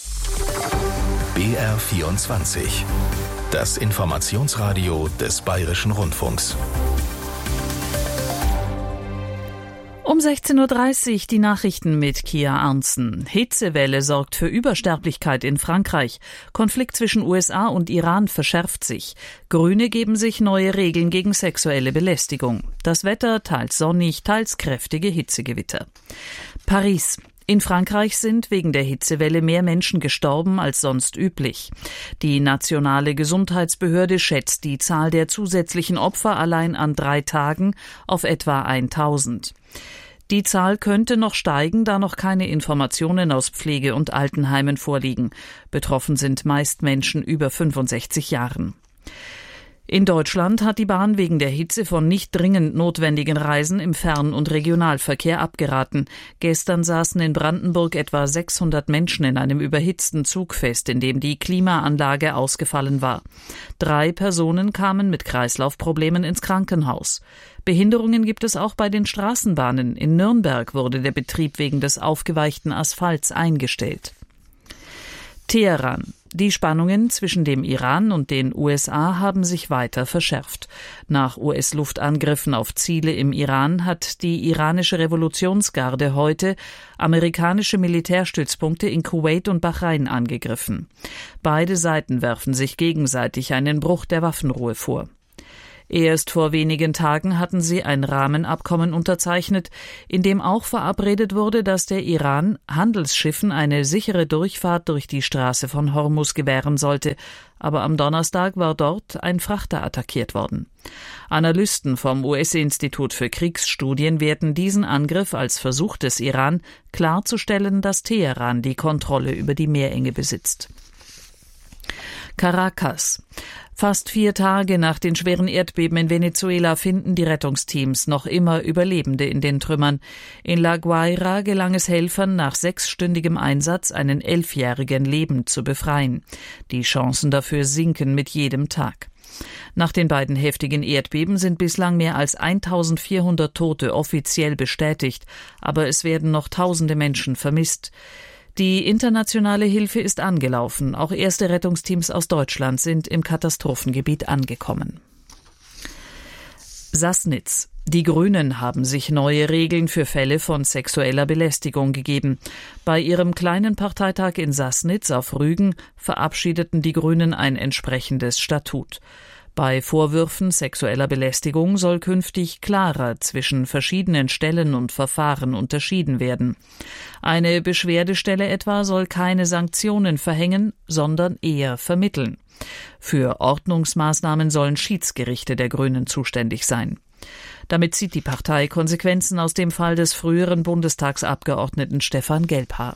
BR24. Das Informationsradio des Bayerischen Rundfunks. Um 16.30 Uhr die Nachrichten mit Kia Arntzen. Hitzewelle sorgt für Übersterblichkeit in Frankreich. Konflikt zwischen USA und Iran verschärft sich. Grüne geben sich neue Regeln gegen sexuelle Belästigung. Das Wetter teils sonnig, teils kräftige Hitzegewitter. Paris. In Frankreich sind wegen der Hitzewelle mehr Menschen gestorben als sonst üblich. Die nationale Gesundheitsbehörde schätzt die Zahl der zusätzlichen Opfer allein an 3 Tagen auf etwa 1000. Die Zahl könnte noch steigen, da noch keine Informationen aus Pflege- und Altenheimen vorliegen. Betroffen sind meist Menschen über 65 Jahren. In Deutschland hat die Bahn wegen der Hitze von nicht dringend notwendigen Reisen im Fern- und Regionalverkehr abgeraten. Gestern saßen in Brandenburg etwa 600 Menschen in einem überhitzten Zug fest, in dem die Klimaanlage ausgefallen war. 3 Personen kamen mit Kreislaufproblemen ins Krankenhaus. Behinderungen gibt es auch bei den Straßenbahnen. In Nürnberg wurde der Betrieb wegen des aufgeweichten Asphalts eingestellt. Teheran. Die Spannungen zwischen dem Iran und den USA haben sich weiter verschärft. Nach US-Luftangriffen auf Ziele im Iran hat die iranische Revolutionsgarde heute amerikanische Militärstützpunkte in Kuwait und Bahrain angegriffen. Beide Seiten werfen sich gegenseitig einen Bruch der Waffenruhe vor. Erst vor wenigen Tagen hatten sie ein Rahmenabkommen unterzeichnet, in dem auch verabredet wurde, dass der Iran Handelsschiffen eine sichere Durchfahrt durch die Straße von Hormuz gewähren sollte. Aber am Donnerstag war dort ein Frachter attackiert worden. Analysten vom US-Institut für Kriegsstudien werten diesen Angriff als Versuch des Iran, klarzustellen, dass Teheran die Kontrolle über die Meerenge besitzt. Caracas. Fast 4 Tage nach den schweren Erdbeben in Venezuela finden die Rettungsteams noch immer Überlebende in den Trümmern. In La Guaira gelang es Helfern, nach 6-stündigem Einsatz einen 11-Jährigen lebend zu befreien. Die Chancen dafür sinken mit jedem Tag. Nach den beiden heftigen Erdbeben sind bislang mehr als 1400 Tote offiziell bestätigt, aber es werden noch tausende Menschen vermisst. Die internationale Hilfe ist angelaufen. Auch erste Rettungsteams aus Deutschland sind im Katastrophengebiet angekommen. Sassnitz. Die Grünen haben sich neue Regeln für Fälle von sexueller Belästigung gegeben. Bei ihrem kleinen Parteitag in Sassnitz auf Rügen verabschiedeten die Grünen ein entsprechendes Statut. Bei Vorwürfen sexueller Belästigung soll künftig klarer zwischen verschiedenen Stellen und Verfahren unterschieden werden. Eine Beschwerdestelle etwa soll keine Sanktionen verhängen, sondern eher vermitteln. Für Ordnungsmaßnahmen sollen Schiedsgerichte der Grünen zuständig sein. Damit zieht die Partei Konsequenzen aus dem Fall des früheren Bundestagsabgeordneten Stefan Gelbhaar.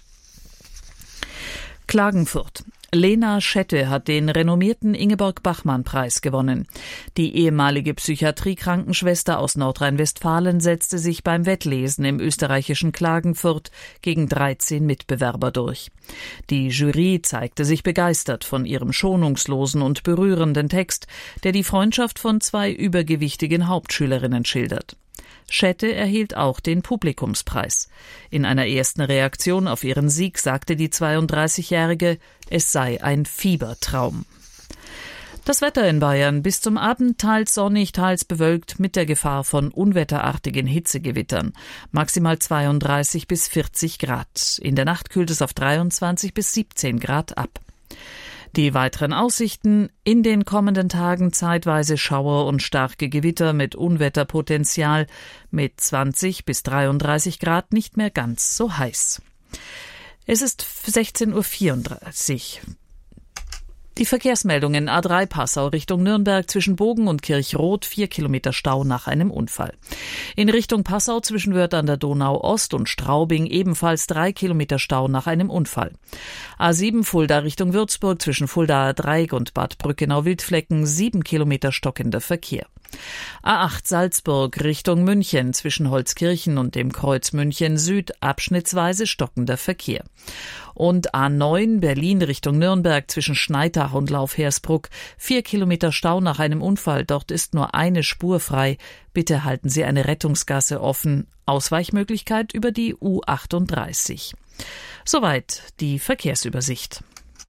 Klagenfurt. Lena Schette hat den renommierten Ingeborg-Bachmann-Preis gewonnen. Die ehemalige Psychiatriekrankenschwester aus Nordrhein-Westfalen setzte sich beim Wettlesen im österreichischen Klagenfurt gegen 13 Mitbewerber durch. Die Jury zeigte sich begeistert von ihrem schonungslosen und berührenden Text, der die Freundschaft von 2 übergewichtigen Hauptschülerinnen schildert. Schette erhielt auch den Publikumspreis. In einer ersten Reaktion auf ihren Sieg sagte die 32-Jährige, es sei ein Fiebertraum. Das Wetter in Bayern: bis zum Abend teils sonnig, teils bewölkt mit der Gefahr von unwetterartigen Hitzegewittern. Maximal 32 bis 40 Grad. In der Nacht kühlt es auf 23 bis 17 Grad ab. Die weiteren Aussichten: in den kommenden Tagen zeitweise Schauer und starke Gewitter mit Unwetterpotenzial. Mit 20 bis 33 Grad nicht mehr ganz so heiß. Es ist 16.34 Uhr. Die Verkehrsmeldungen: A3 Passau Richtung Nürnberg zwischen Bogen und Kirchroth 4 Kilometer Stau nach einem Unfall. In Richtung Passau zwischen Wörth an der Donau Ost und Straubing ebenfalls 3 Kilometer Stau nach einem Unfall. A7 Fulda Richtung Würzburg zwischen Fuldaer Dreieck und Bad Brückenau-Wildflecken 7 Kilometer stockender Verkehr. A8 Salzburg Richtung München zwischen Holzkirchen und dem Kreuz München Süd abschnittsweise stockender Verkehr. Und A9 Berlin Richtung Nürnberg zwischen Schneitach und Laufhersbruck 4 Kilometer Stau nach einem Unfall. Dort ist nur eine Spur frei. Bitte halten Sie eine Rettungsgasse offen. Ausweichmöglichkeit über die U38. Soweit die Verkehrsübersicht.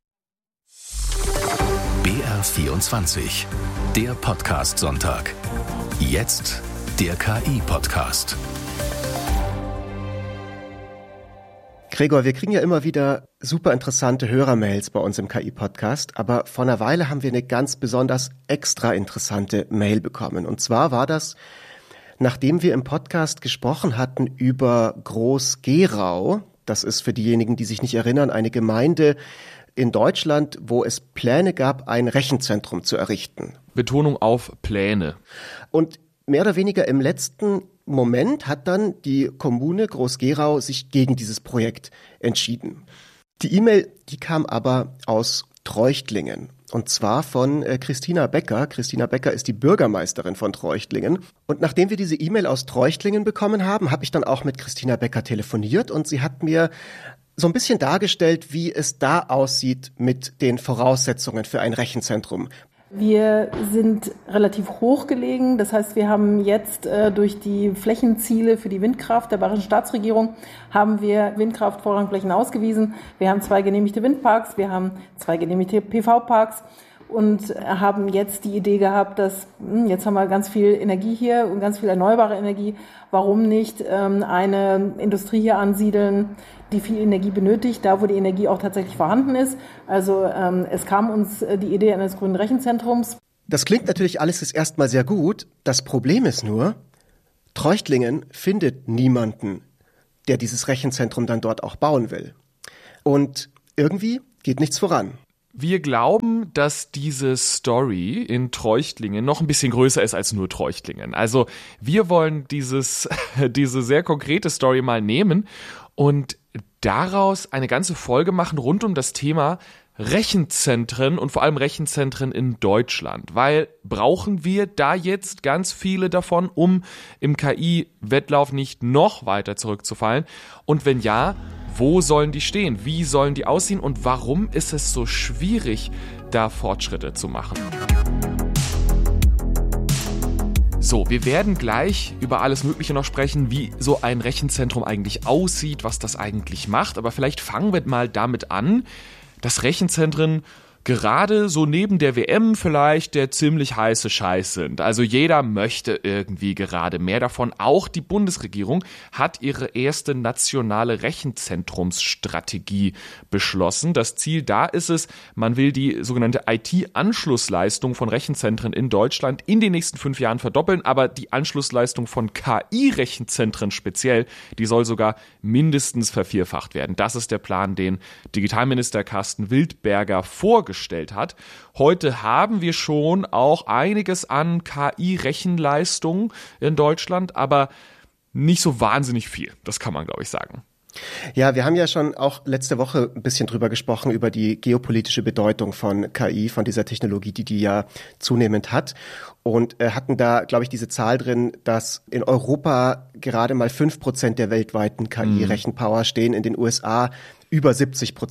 BR24, der Podcast-Sonntag. Jetzt der KI-Podcast. Gregor, wir kriegen ja immer wieder super interessante Hörermails bei uns im KI-Podcast, aber vor einer Weile haben wir eine ganz besonders extra interessante Mail bekommen. Und zwar war das, nachdem wir im Podcast gesprochen hatten über Groß-Gerau. Das ist für diejenigen, die sich nicht erinnern, eine Gemeinde in Deutschland, wo es Pläne gab, ein Rechenzentrum zu errichten. Betonung auf Pläne. Und mehr oder weniger im letzten Moment hat dann die Kommune Groß-Gerau sich gegen dieses Projekt entschieden. Die E-Mail, die kam aber aus Treuchtlingen. Und zwar von Christina Becker. Christina Becker ist die Bürgermeisterin von Treuchtlingen. Und nachdem wir diese E-Mail aus Treuchtlingen bekommen haben, habe ich dann auch mit Christina Becker telefoniert und sie hat mir so ein bisschen dargestellt, wie es da aussieht mit den Voraussetzungen für ein Rechenzentrum. Wir sind relativ hoch gelegen. Das heißt, wir haben jetzt durch die Flächenziele für die Windkraft der bayerischen Staatsregierung haben wir Windkraftvorrangflächen ausgewiesen. Wir haben 2 genehmigte Windparks, wir haben 2 genehmigte PV-Parks und haben jetzt die Idee gehabt, dass jetzt haben wir ganz viel Energie hier und ganz viel erneuerbare Energie. Warum nicht eine Industrie hier ansiedeln, die viel Energie benötigt, da wo die Energie auch tatsächlich vorhanden ist. Also es kam uns die Idee eines grünen Rechenzentrums. Das klingt natürlich alles jetzt erstmal sehr gut. Das Problem ist nur, Treuchtlingen findet niemanden, der dieses Rechenzentrum dann dort auch bauen will. Und irgendwie geht nichts voran. Wir glauben, dass diese Story in Treuchtlingen noch ein bisschen größer ist als nur Treuchtlingen. Also wir wollen diese sehr konkrete Story mal nehmen und daraus eine ganze Folge machen rund um das Thema Rechenzentren und vor allem Rechenzentren in Deutschland. Weil brauchen wir da jetzt ganz viele davon, um im KI-Wettlauf nicht noch weiter zurückzufallen? Und wenn ja, wo sollen die stehen? Wie sollen die aussehen? Und warum ist es so schwierig, da Fortschritte zu machen? So, wir werden gleich über alles Mögliche noch sprechen, wie so ein Rechenzentrum eigentlich aussieht, was das eigentlich macht. Aber vielleicht fangen wir mal damit an, dass Rechenzentren gerade so neben der WM vielleicht der ziemlich heiße Scheiß sind. Also jeder möchte irgendwie gerade mehr davon. Auch die Bundesregierung hat ihre erste nationale Rechenzentrumsstrategie beschlossen. Das Ziel da ist es, man will die sogenannte IT-Anschlussleistung von Rechenzentren in Deutschland in den nächsten 5 Jahren verdoppeln. Aber die Anschlussleistung von KI-Rechenzentren speziell, die soll sogar mindestens vervierfacht werden. Das ist der Plan, den Digitalminister Carsten Wildberger vorgestellt hat. Heute haben wir schon auch einiges an KI-Rechenleistung in Deutschland, aber nicht so wahnsinnig viel. Das kann man, glaube ich, sagen. Ja, wir haben ja schon auch letzte Woche ein bisschen drüber gesprochen, über die geopolitische Bedeutung von KI, von dieser Technologie, die ja zunehmend hat. Und hatten da, glaube ich, diese Zahl drin, dass in Europa gerade mal 5% der weltweiten KI-Rechenpower stehen, in den USA über 70%.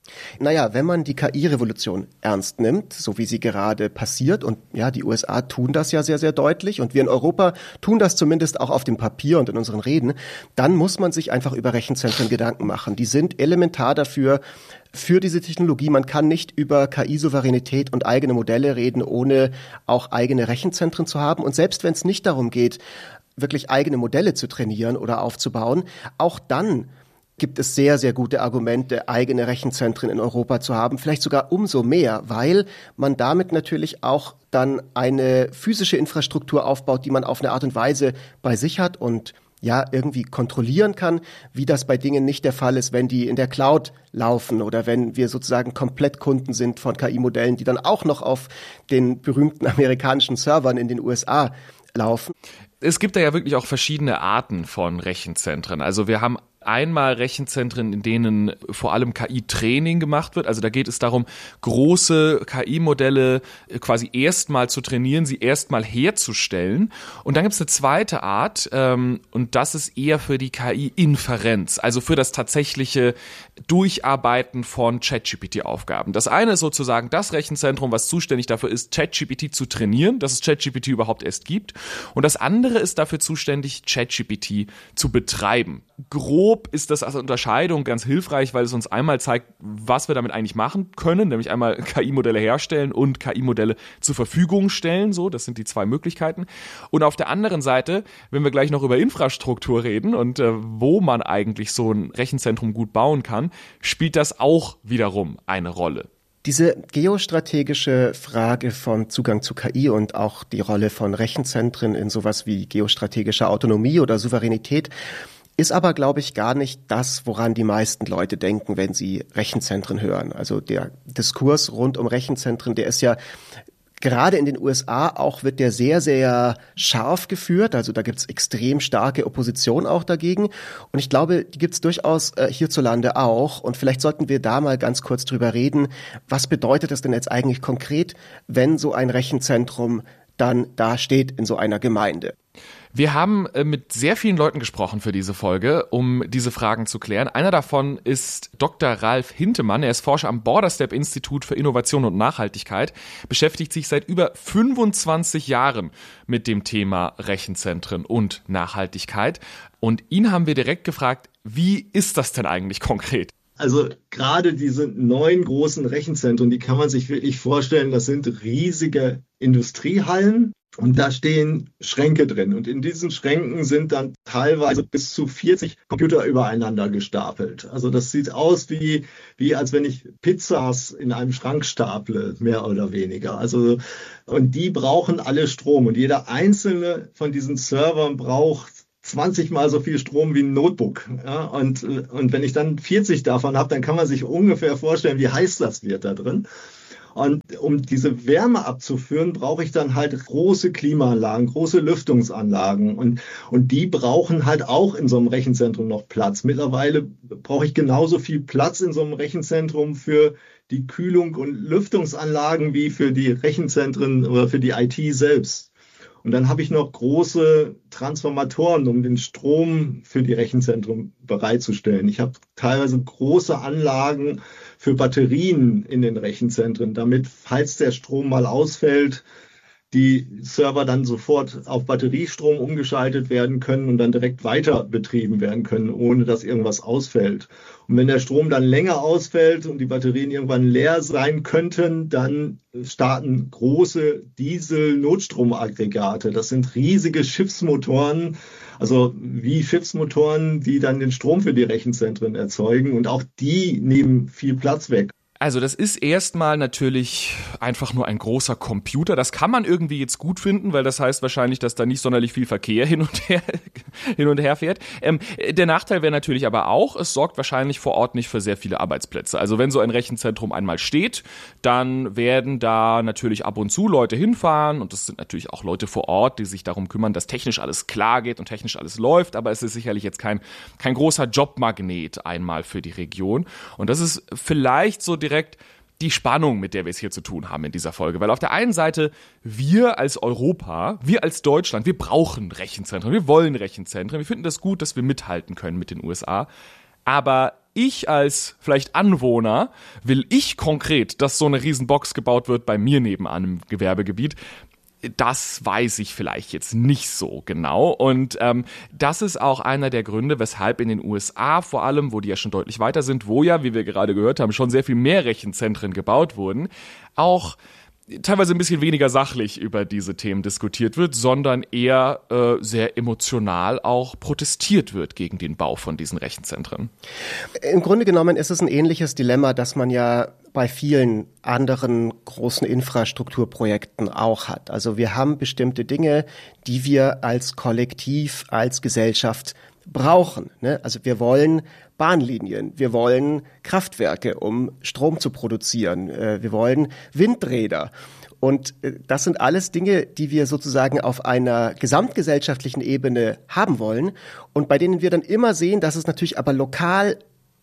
Naja, wenn man die KI-Revolution ernst nimmt, so wie sie gerade passiert, und ja, die USA tun das ja sehr, sehr deutlich und wir in Europa tun das zumindest auch auf dem Papier und in unseren Reden, dann muss man sich einfach über Rechenzentren Gedanken machen. Die sind elementar dafür, für diese Technologie. Man kann nicht über KI-Souveränität und eigene Modelle reden, ohne auch eigene Rechenzentren zu haben. Und selbst wenn es nicht darum geht, wirklich eigene Modelle zu trainieren oder aufzubauen, auch dann gibt es sehr, sehr gute Argumente, eigene Rechenzentren in Europa zu haben, vielleicht sogar umso mehr, weil man damit natürlich auch dann eine physische Infrastruktur aufbaut, die man auf eine Art und Weise bei sich hat und ja irgendwie kontrollieren kann, wie das bei Dingen nicht der Fall ist, wenn die in der Cloud laufen oder wenn wir sozusagen komplett Kunden sind von KI-Modellen, die dann auch noch auf den berühmten amerikanischen Servern in den USA laufen. Es gibt da ja wirklich auch verschiedene Arten von Rechenzentren. Also wir haben einmal Rechenzentren, in denen vor allem KI-Training gemacht wird. Also da geht es darum, große KI-Modelle quasi erstmal zu trainieren, sie erstmal herzustellen. Und dann gibt es eine zweite Art, und das ist eher für die KI-Inferenz, also für das tatsächliche Durcharbeiten von ChatGPT-Aufgaben. Das eine ist sozusagen das Rechenzentrum, was zuständig dafür ist, ChatGPT zu trainieren, dass es ChatGPT überhaupt erst gibt. Und das andere ist dafür zuständig, ChatGPT zu betreiben. Grob ist das als Unterscheidung ganz hilfreich, weil es uns einmal zeigt, was wir damit eigentlich machen können, nämlich einmal KI-Modelle herstellen und KI-Modelle zur Verfügung stellen. So, das sind die zwei Möglichkeiten. Und auf der anderen Seite, wenn wir gleich noch über Infrastruktur reden und wo man eigentlich so ein Rechenzentrum gut bauen kann, spielt das auch wiederum eine Rolle. Diese geostrategische Frage von Zugang zu KI und auch die Rolle von Rechenzentren in sowas wie geostrategische Autonomie oder Souveränität ist aber, glaube ich, gar nicht das, woran die meisten Leute denken, wenn sie Rechenzentren hören. Also der Diskurs rund um Rechenzentren, der ist ja gerade in den USA auch, wird der sehr, sehr scharf geführt. Also da gibt's extrem starke Opposition auch dagegen. Und ich glaube, die gibt's durchaus hierzulande auch. Und vielleicht sollten wir da mal ganz kurz drüber reden. Was bedeutet das denn jetzt eigentlich konkret, wenn so ein Rechenzentrum dann da steht in so einer Gemeinde? Wir haben mit sehr vielen Leuten gesprochen für diese Folge, um diese Fragen zu klären. Einer davon ist Dr. Ralf Hintemann. Er ist Forscher am Borderstep-Institut für Innovation und Nachhaltigkeit, beschäftigt sich seit über 25 Jahren mit dem Thema Rechenzentren und Nachhaltigkeit. Und ihn haben wir direkt gefragt, wie ist das denn eigentlich konkret? Also gerade diese neuen großen Rechenzentren, die kann man sich wirklich vorstellen, das sind riesige Industriehallen. Und da stehen Schränke drin. Und in diesen Schränken sind dann teilweise bis zu 40 Computer übereinander gestapelt. Also das sieht aus wie als wenn ich Pizzas in einem Schrank staple, mehr oder weniger. Also, und die brauchen alle Strom. Und jeder einzelne von diesen Servern braucht 20 mal so viel Strom wie ein Notebook. Ja, und wenn ich dann 40 davon habe, dann kann man sich ungefähr vorstellen, wie heiß das wird da drin. Und um diese Wärme abzuführen, brauche ich dann halt große Klimaanlagen, große Lüftungsanlagen. Und die brauchen halt auch in so einem Rechenzentrum noch Platz. Mittlerweile brauche ich genauso viel Platz in so einem Rechenzentrum für die Kühlung und Lüftungsanlagen wie für die Rechenzentren oder für die IT selbst. Und dann habe ich noch große Transformatoren, um den Strom für die Rechenzentren bereitzustellen. Ich habe teilweise große Anlagen für Batterien in den Rechenzentren, damit, falls der Strom mal ausfällt, die Server dann sofort auf Batteriestrom umgeschaltet werden können und dann direkt weiter betrieben werden können, ohne dass irgendwas ausfällt. Und wenn der Strom dann länger ausfällt und die Batterien irgendwann leer sein könnten, dann starten große Diesel-Notstromaggregate. Das sind riesige Schiffsmotoren, also wie Schiffsmotoren, die dann den Strom für die Rechenzentren erzeugen. Und auch die nehmen viel Platz weg. Also das ist erstmal natürlich einfach nur ein großer Computer. Das kann man irgendwie jetzt gut finden, weil das heißt wahrscheinlich, dass da nicht sonderlich viel Verkehr hin und her fährt. Der Nachteil wäre natürlich aber auch, es sorgt wahrscheinlich vor Ort nicht für sehr viele Arbeitsplätze. Also wenn so ein Rechenzentrum einmal steht, dann werden da natürlich ab und zu Leute hinfahren und das sind natürlich auch Leute vor Ort, die sich darum kümmern, dass technisch alles klar geht und technisch alles läuft, aber es ist sicherlich jetzt kein großer Jobmagnet einmal für die Region. Und das ist vielleicht so direkt die Spannung, mit der wir es hier zu tun haben in dieser Folge. Weil auf der einen Seite, wir als Europa, wir als Deutschland, wir brauchen Rechenzentren, wir wollen Rechenzentren, wir finden das gut, dass wir mithalten können mit den USA. Aber ich als vielleicht Anwohner, will ich konkret, dass so eine Riesenbox gebaut wird bei mir nebenan im Gewerbegebiet? Das weiß ich vielleicht jetzt nicht so genau. Und das ist auch einer der Gründe, weshalb in den USA vor allem, wo die ja schon deutlich weiter sind, wo ja, wie wir gerade gehört haben, schon sehr viel mehr Rechenzentren gebaut wurden, auch teilweise ein bisschen weniger sachlich über diese Themen diskutiert wird, sondern eher sehr emotional auch protestiert wird gegen den Bau von diesen Rechenzentren. Im Grunde genommen ist es ein ähnliches Dilemma, das man ja bei vielen anderen großen Infrastrukturprojekten auch hat. Also wir haben bestimmte Dinge, die wir als Kollektiv, als Gesellschaft brauchen. Ne? Also wir wollen Bahnlinien, wir wollen Kraftwerke, um Strom zu produzieren, wir wollen Windräder. Und das sind alles Dinge, die wir sozusagen auf einer gesamtgesellschaftlichen Ebene haben wollen und bei denen wir dann immer sehen, dass es natürlich aber lokal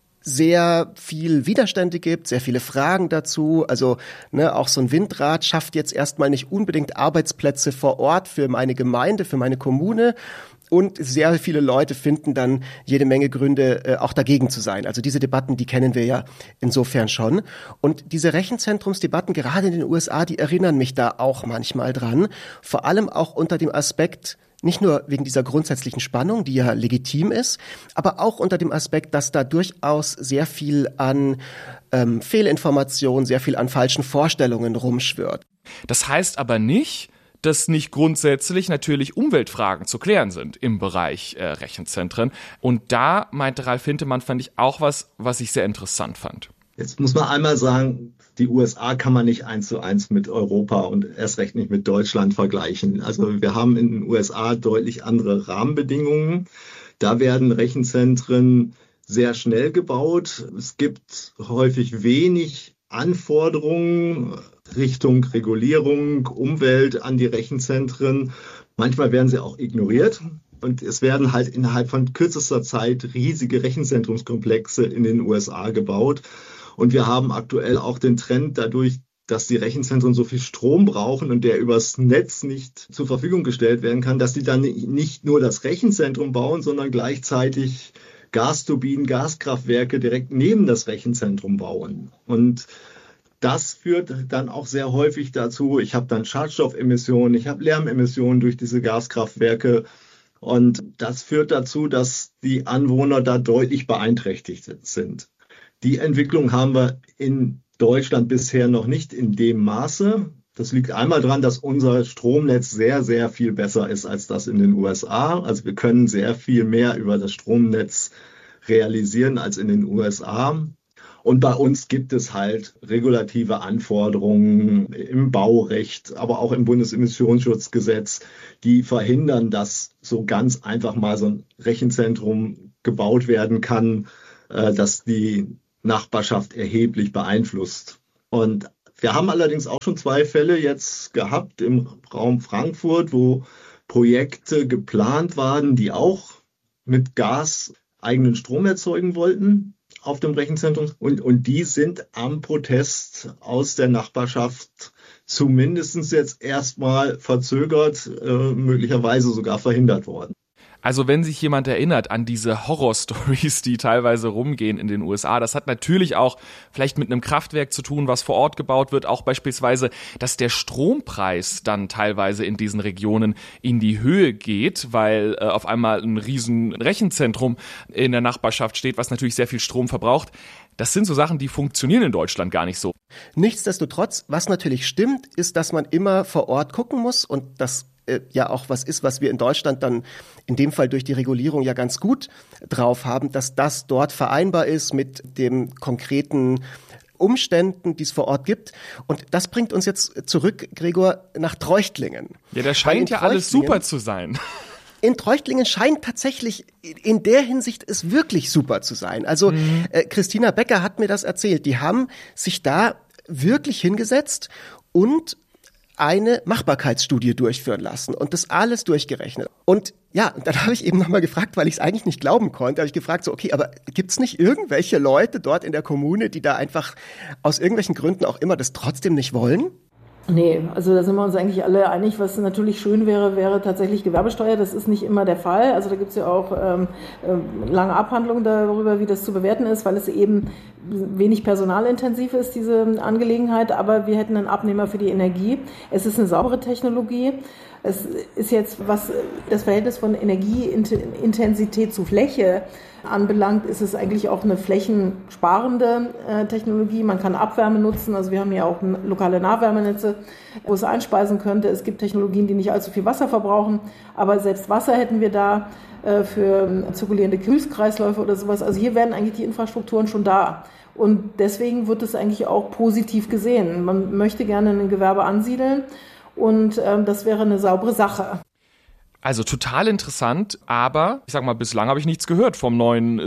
sehr viel Widerstände gibt, sehr viele Fragen dazu. Also auch so ein Windrad schafft jetzt erstmal nicht unbedingt Arbeitsplätze vor Ort für meine Gemeinde, für meine Kommune. Und sehr viele Leute finden dann jede Menge Gründe, auch dagegen zu sein. Also diese Debatten, die kennen wir ja insofern schon. Und diese Rechenzentrumsdebatten, gerade in den USA, die erinnern mich da auch manchmal dran. Vor allem auch unter dem Aspekt, nicht nur wegen dieser grundsätzlichen Spannung, die ja legitim ist, aber auch unter dem Aspekt, dass da durchaus sehr viel an Fehlinformationen, sehr viel an falschen Vorstellungen rumschwirrt. Das heißt aber nicht, dass nicht grundsätzlich natürlich Umweltfragen zu klären sind im Bereich Rechenzentren. Und da meinte Ralf Hintemann, fand ich auch was ich sehr interessant fand. Jetzt muss man einmal sagen, die USA kann man nicht 1:1 mit Europa und erst recht nicht mit Deutschland vergleichen. Also wir haben in den USA deutlich andere Rahmenbedingungen. Da werden Rechenzentren sehr schnell gebaut. Es gibt häufig wenig Anforderungen Richtung Regulierung, Umwelt an die Rechenzentren. Manchmal werden sie auch ignoriert. Und es werden halt innerhalb von kürzester Zeit riesige Rechenzentrumskomplexe in den USA gebaut. Und wir haben aktuell auch den Trend dadurch, dass die Rechenzentren so viel Strom brauchen und der übers Netz nicht zur Verfügung gestellt werden kann, dass die dann nicht nur das Rechenzentrum bauen, sondern gleichzeitig Gasturbinen, Gaskraftwerke direkt neben das Rechenzentrum bauen. Und das führt dann auch sehr häufig dazu, ich habe dann Schadstoffemissionen, ich habe Lärmemissionen durch diese Gaskraftwerke. Und das führt dazu, dass die Anwohner da deutlich beeinträchtigt sind. Die Entwicklung haben wir in Deutschland bisher noch nicht in dem Maße. Das liegt einmal daran, dass unser Stromnetz sehr, sehr viel besser ist als das in den USA. Also wir können sehr viel mehr über das Stromnetz realisieren als in den USA. Und bei uns gibt es halt regulative Anforderungen im Baurecht, aber auch im Bundesemissionsschutzgesetz, die verhindern, dass so ganz einfach mal so ein Rechenzentrum gebaut werden kann, das die Nachbarschaft erheblich beeinflusst. Und wir haben allerdings auch schon 2 Fälle jetzt gehabt im Raum Frankfurt, wo Projekte geplant waren, die auch mit Gas eigenen Strom erzeugen wollten auf dem Rechenzentrum. Und die sind am Protest aus der Nachbarschaft zumindest jetzt erstmal verzögert, möglicherweise sogar verhindert worden. Also wenn sich jemand erinnert an diese Horror-Stories, die teilweise rumgehen in den USA, das hat natürlich auch vielleicht mit einem Kraftwerk zu tun, was vor Ort gebaut wird, auch beispielsweise, dass der Strompreis dann teilweise in diesen Regionen in die Höhe geht, weil auf einmal ein riesen Rechenzentrum in der Nachbarschaft steht, was natürlich sehr viel Strom verbraucht. Das sind so Sachen, die funktionieren in Deutschland gar nicht so. Nichtsdestotrotz, was natürlich stimmt, ist, dass man immer vor Ort gucken muss und das ja auch was ist, was wir in Deutschland dann in dem Fall durch die Regulierung ja ganz gut drauf haben, dass das dort vereinbar ist mit dem konkreten Umständen, die es vor Ort gibt. Und das bringt uns jetzt zurück, Gregor, nach Treuchtlingen. Ja, da scheint ja alles super zu sein. In Treuchtlingen scheint tatsächlich in der Hinsicht es wirklich super zu sein. Also Christina Becker hat mir das erzählt. Die haben sich da wirklich hingesetzt und eine Machbarkeitsstudie durchführen lassen und das alles durchgerechnet. Und ja, dann habe ich eben nochmal gefragt, weil ich es eigentlich nicht glauben konnte, habe ich gefragt, so okay, aber gibt's nicht irgendwelche Leute dort in der Kommune, die da einfach aus irgendwelchen Gründen auch immer das trotzdem nicht wollen? Nee, also da sind wir uns eigentlich alle einig. Was natürlich schön wäre tatsächlich Gewerbesteuer. Das ist nicht immer der Fall. Also da gibt es ja auch lange Abhandlungen darüber, wie das zu bewerten ist, weil es eben wenig personalintensiv ist, diese Angelegenheit. Aber wir hätten einen Abnehmer für die Energie. Es ist eine saubere Technologie. Es ist jetzt, was das Verhältnis von Energieintensität zu Fläche anbelangt, ist es eigentlich auch eine flächensparende Technologie. Man kann Abwärme nutzen, also wir haben ja auch lokale Nahwärmenetze, wo es einspeisen könnte. Es gibt Technologien, die nicht allzu viel Wasser verbrauchen, aber selbst Wasser hätten wir da für zirkulierende Kühlkreisläufe oder sowas. Also hier wären eigentlich die Infrastrukturen schon da. Und deswegen wird es eigentlich auch positiv gesehen. Man möchte gerne ein Gewerbe ansiedeln und das wäre eine saubere Sache. Also total interessant, aber ich sag mal, bislang habe ich nichts gehört vom neuen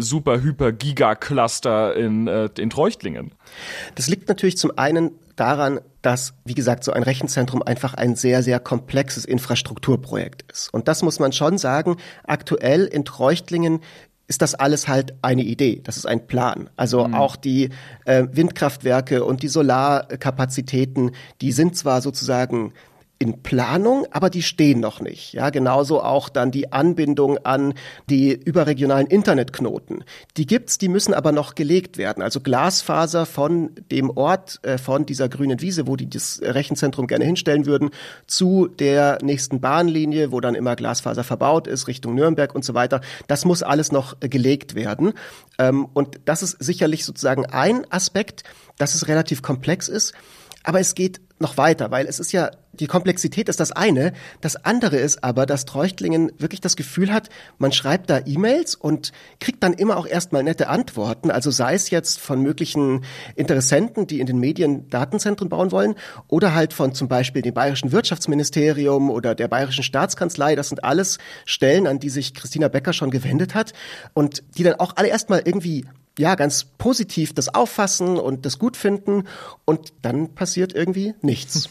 Super-Hyper-Giga-Cluster in Treuchtlingen. Das liegt natürlich zum einen daran, dass, wie gesagt, so ein Rechenzentrum einfach ein sehr, sehr komplexes Infrastrukturprojekt ist. Und das muss man schon sagen, aktuell in Treuchtlingen ist das alles halt eine Idee, das ist ein Plan. Also auch die Windkraftwerke und die Solarkapazitäten, die sind zwar sozusagen in Planung, aber die stehen noch nicht. Ja, genauso auch dann die Anbindung an die überregionalen Internetknoten. Die gibt's, die müssen aber noch gelegt werden. Also Glasfaser von dem Ort, von dieser grünen Wiese, wo die das Rechenzentrum gerne hinstellen würden, zu der nächsten Bahnlinie, wo dann immer Glasfaser verbaut ist, Richtung Nürnberg und so weiter. Das muss alles noch gelegt werden. Und das ist sicherlich sozusagen ein Aspekt, dass es relativ komplex ist. Aber es geht noch weiter, weil es ist ja, die Komplexität ist das eine. Das andere ist aber, dass Treuchtlingen wirklich das Gefühl hat, man schreibt da E-Mails und kriegt dann immer auch erstmal nette Antworten. Also sei es jetzt von möglichen Interessenten, die in den Medien Datenzentren bauen wollen, oder halt von zum Beispiel dem Bayerischen Wirtschaftsministerium oder der Bayerischen Staatskanzlei. Das sind alles Stellen, an die sich Christina Becker schon gewendet hat und die dann auch alle erstmal irgendwie ganz positiv das auffassen und das gut finden und dann passiert irgendwie nichts.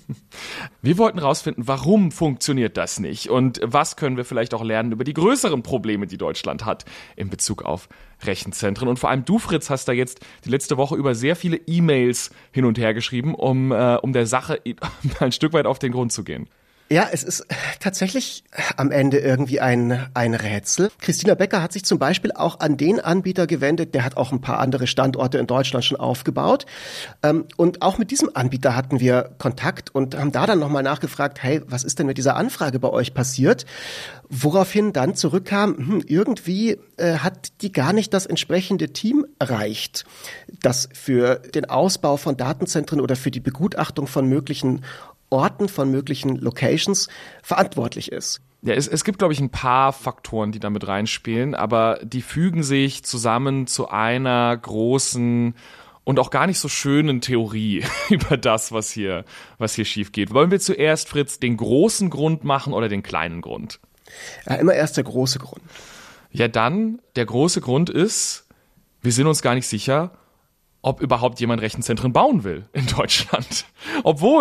Wir wollten rausfinden, warum funktioniert das nicht und was können wir vielleicht auch lernen über die größeren Probleme, die Deutschland hat in Bezug auf Rechenzentren. Und vor allem du, Fritz, hast da jetzt die letzte Woche über sehr viele E-Mails hin und her geschrieben, um der Sache ein Stück weit auf den Grund zu gehen. Ja, es ist tatsächlich am Ende irgendwie ein Rätsel. Christina Becker hat sich zum Beispiel auch an den Anbieter gewendet, der hat auch ein paar andere Standorte in Deutschland schon aufgebaut. Und auch mit diesem Anbieter hatten wir Kontakt und haben da dann nochmal nachgefragt, hey, was ist denn mit dieser Anfrage bei euch passiert? Woraufhin dann zurückkam, irgendwie hat die gar nicht das entsprechende Team erreicht, das für den Ausbau von Datenzentren oder für die Begutachtung von möglichen Orten, von möglichen Locations verantwortlich ist. Ja, es gibt, glaube ich, ein paar Faktoren, die da mit reinspielen, aber die fügen sich zusammen zu einer großen und auch gar nicht so schönen Theorie über das, was hier schief geht. Wollen wir zuerst, Fritz, den großen Grund machen oder den kleinen Grund? Ja, immer erst der große Grund. Ja, dann, der große Grund ist, wir sind uns gar nicht sicher, ob überhaupt jemand Rechenzentren bauen will in Deutschland. Obwohl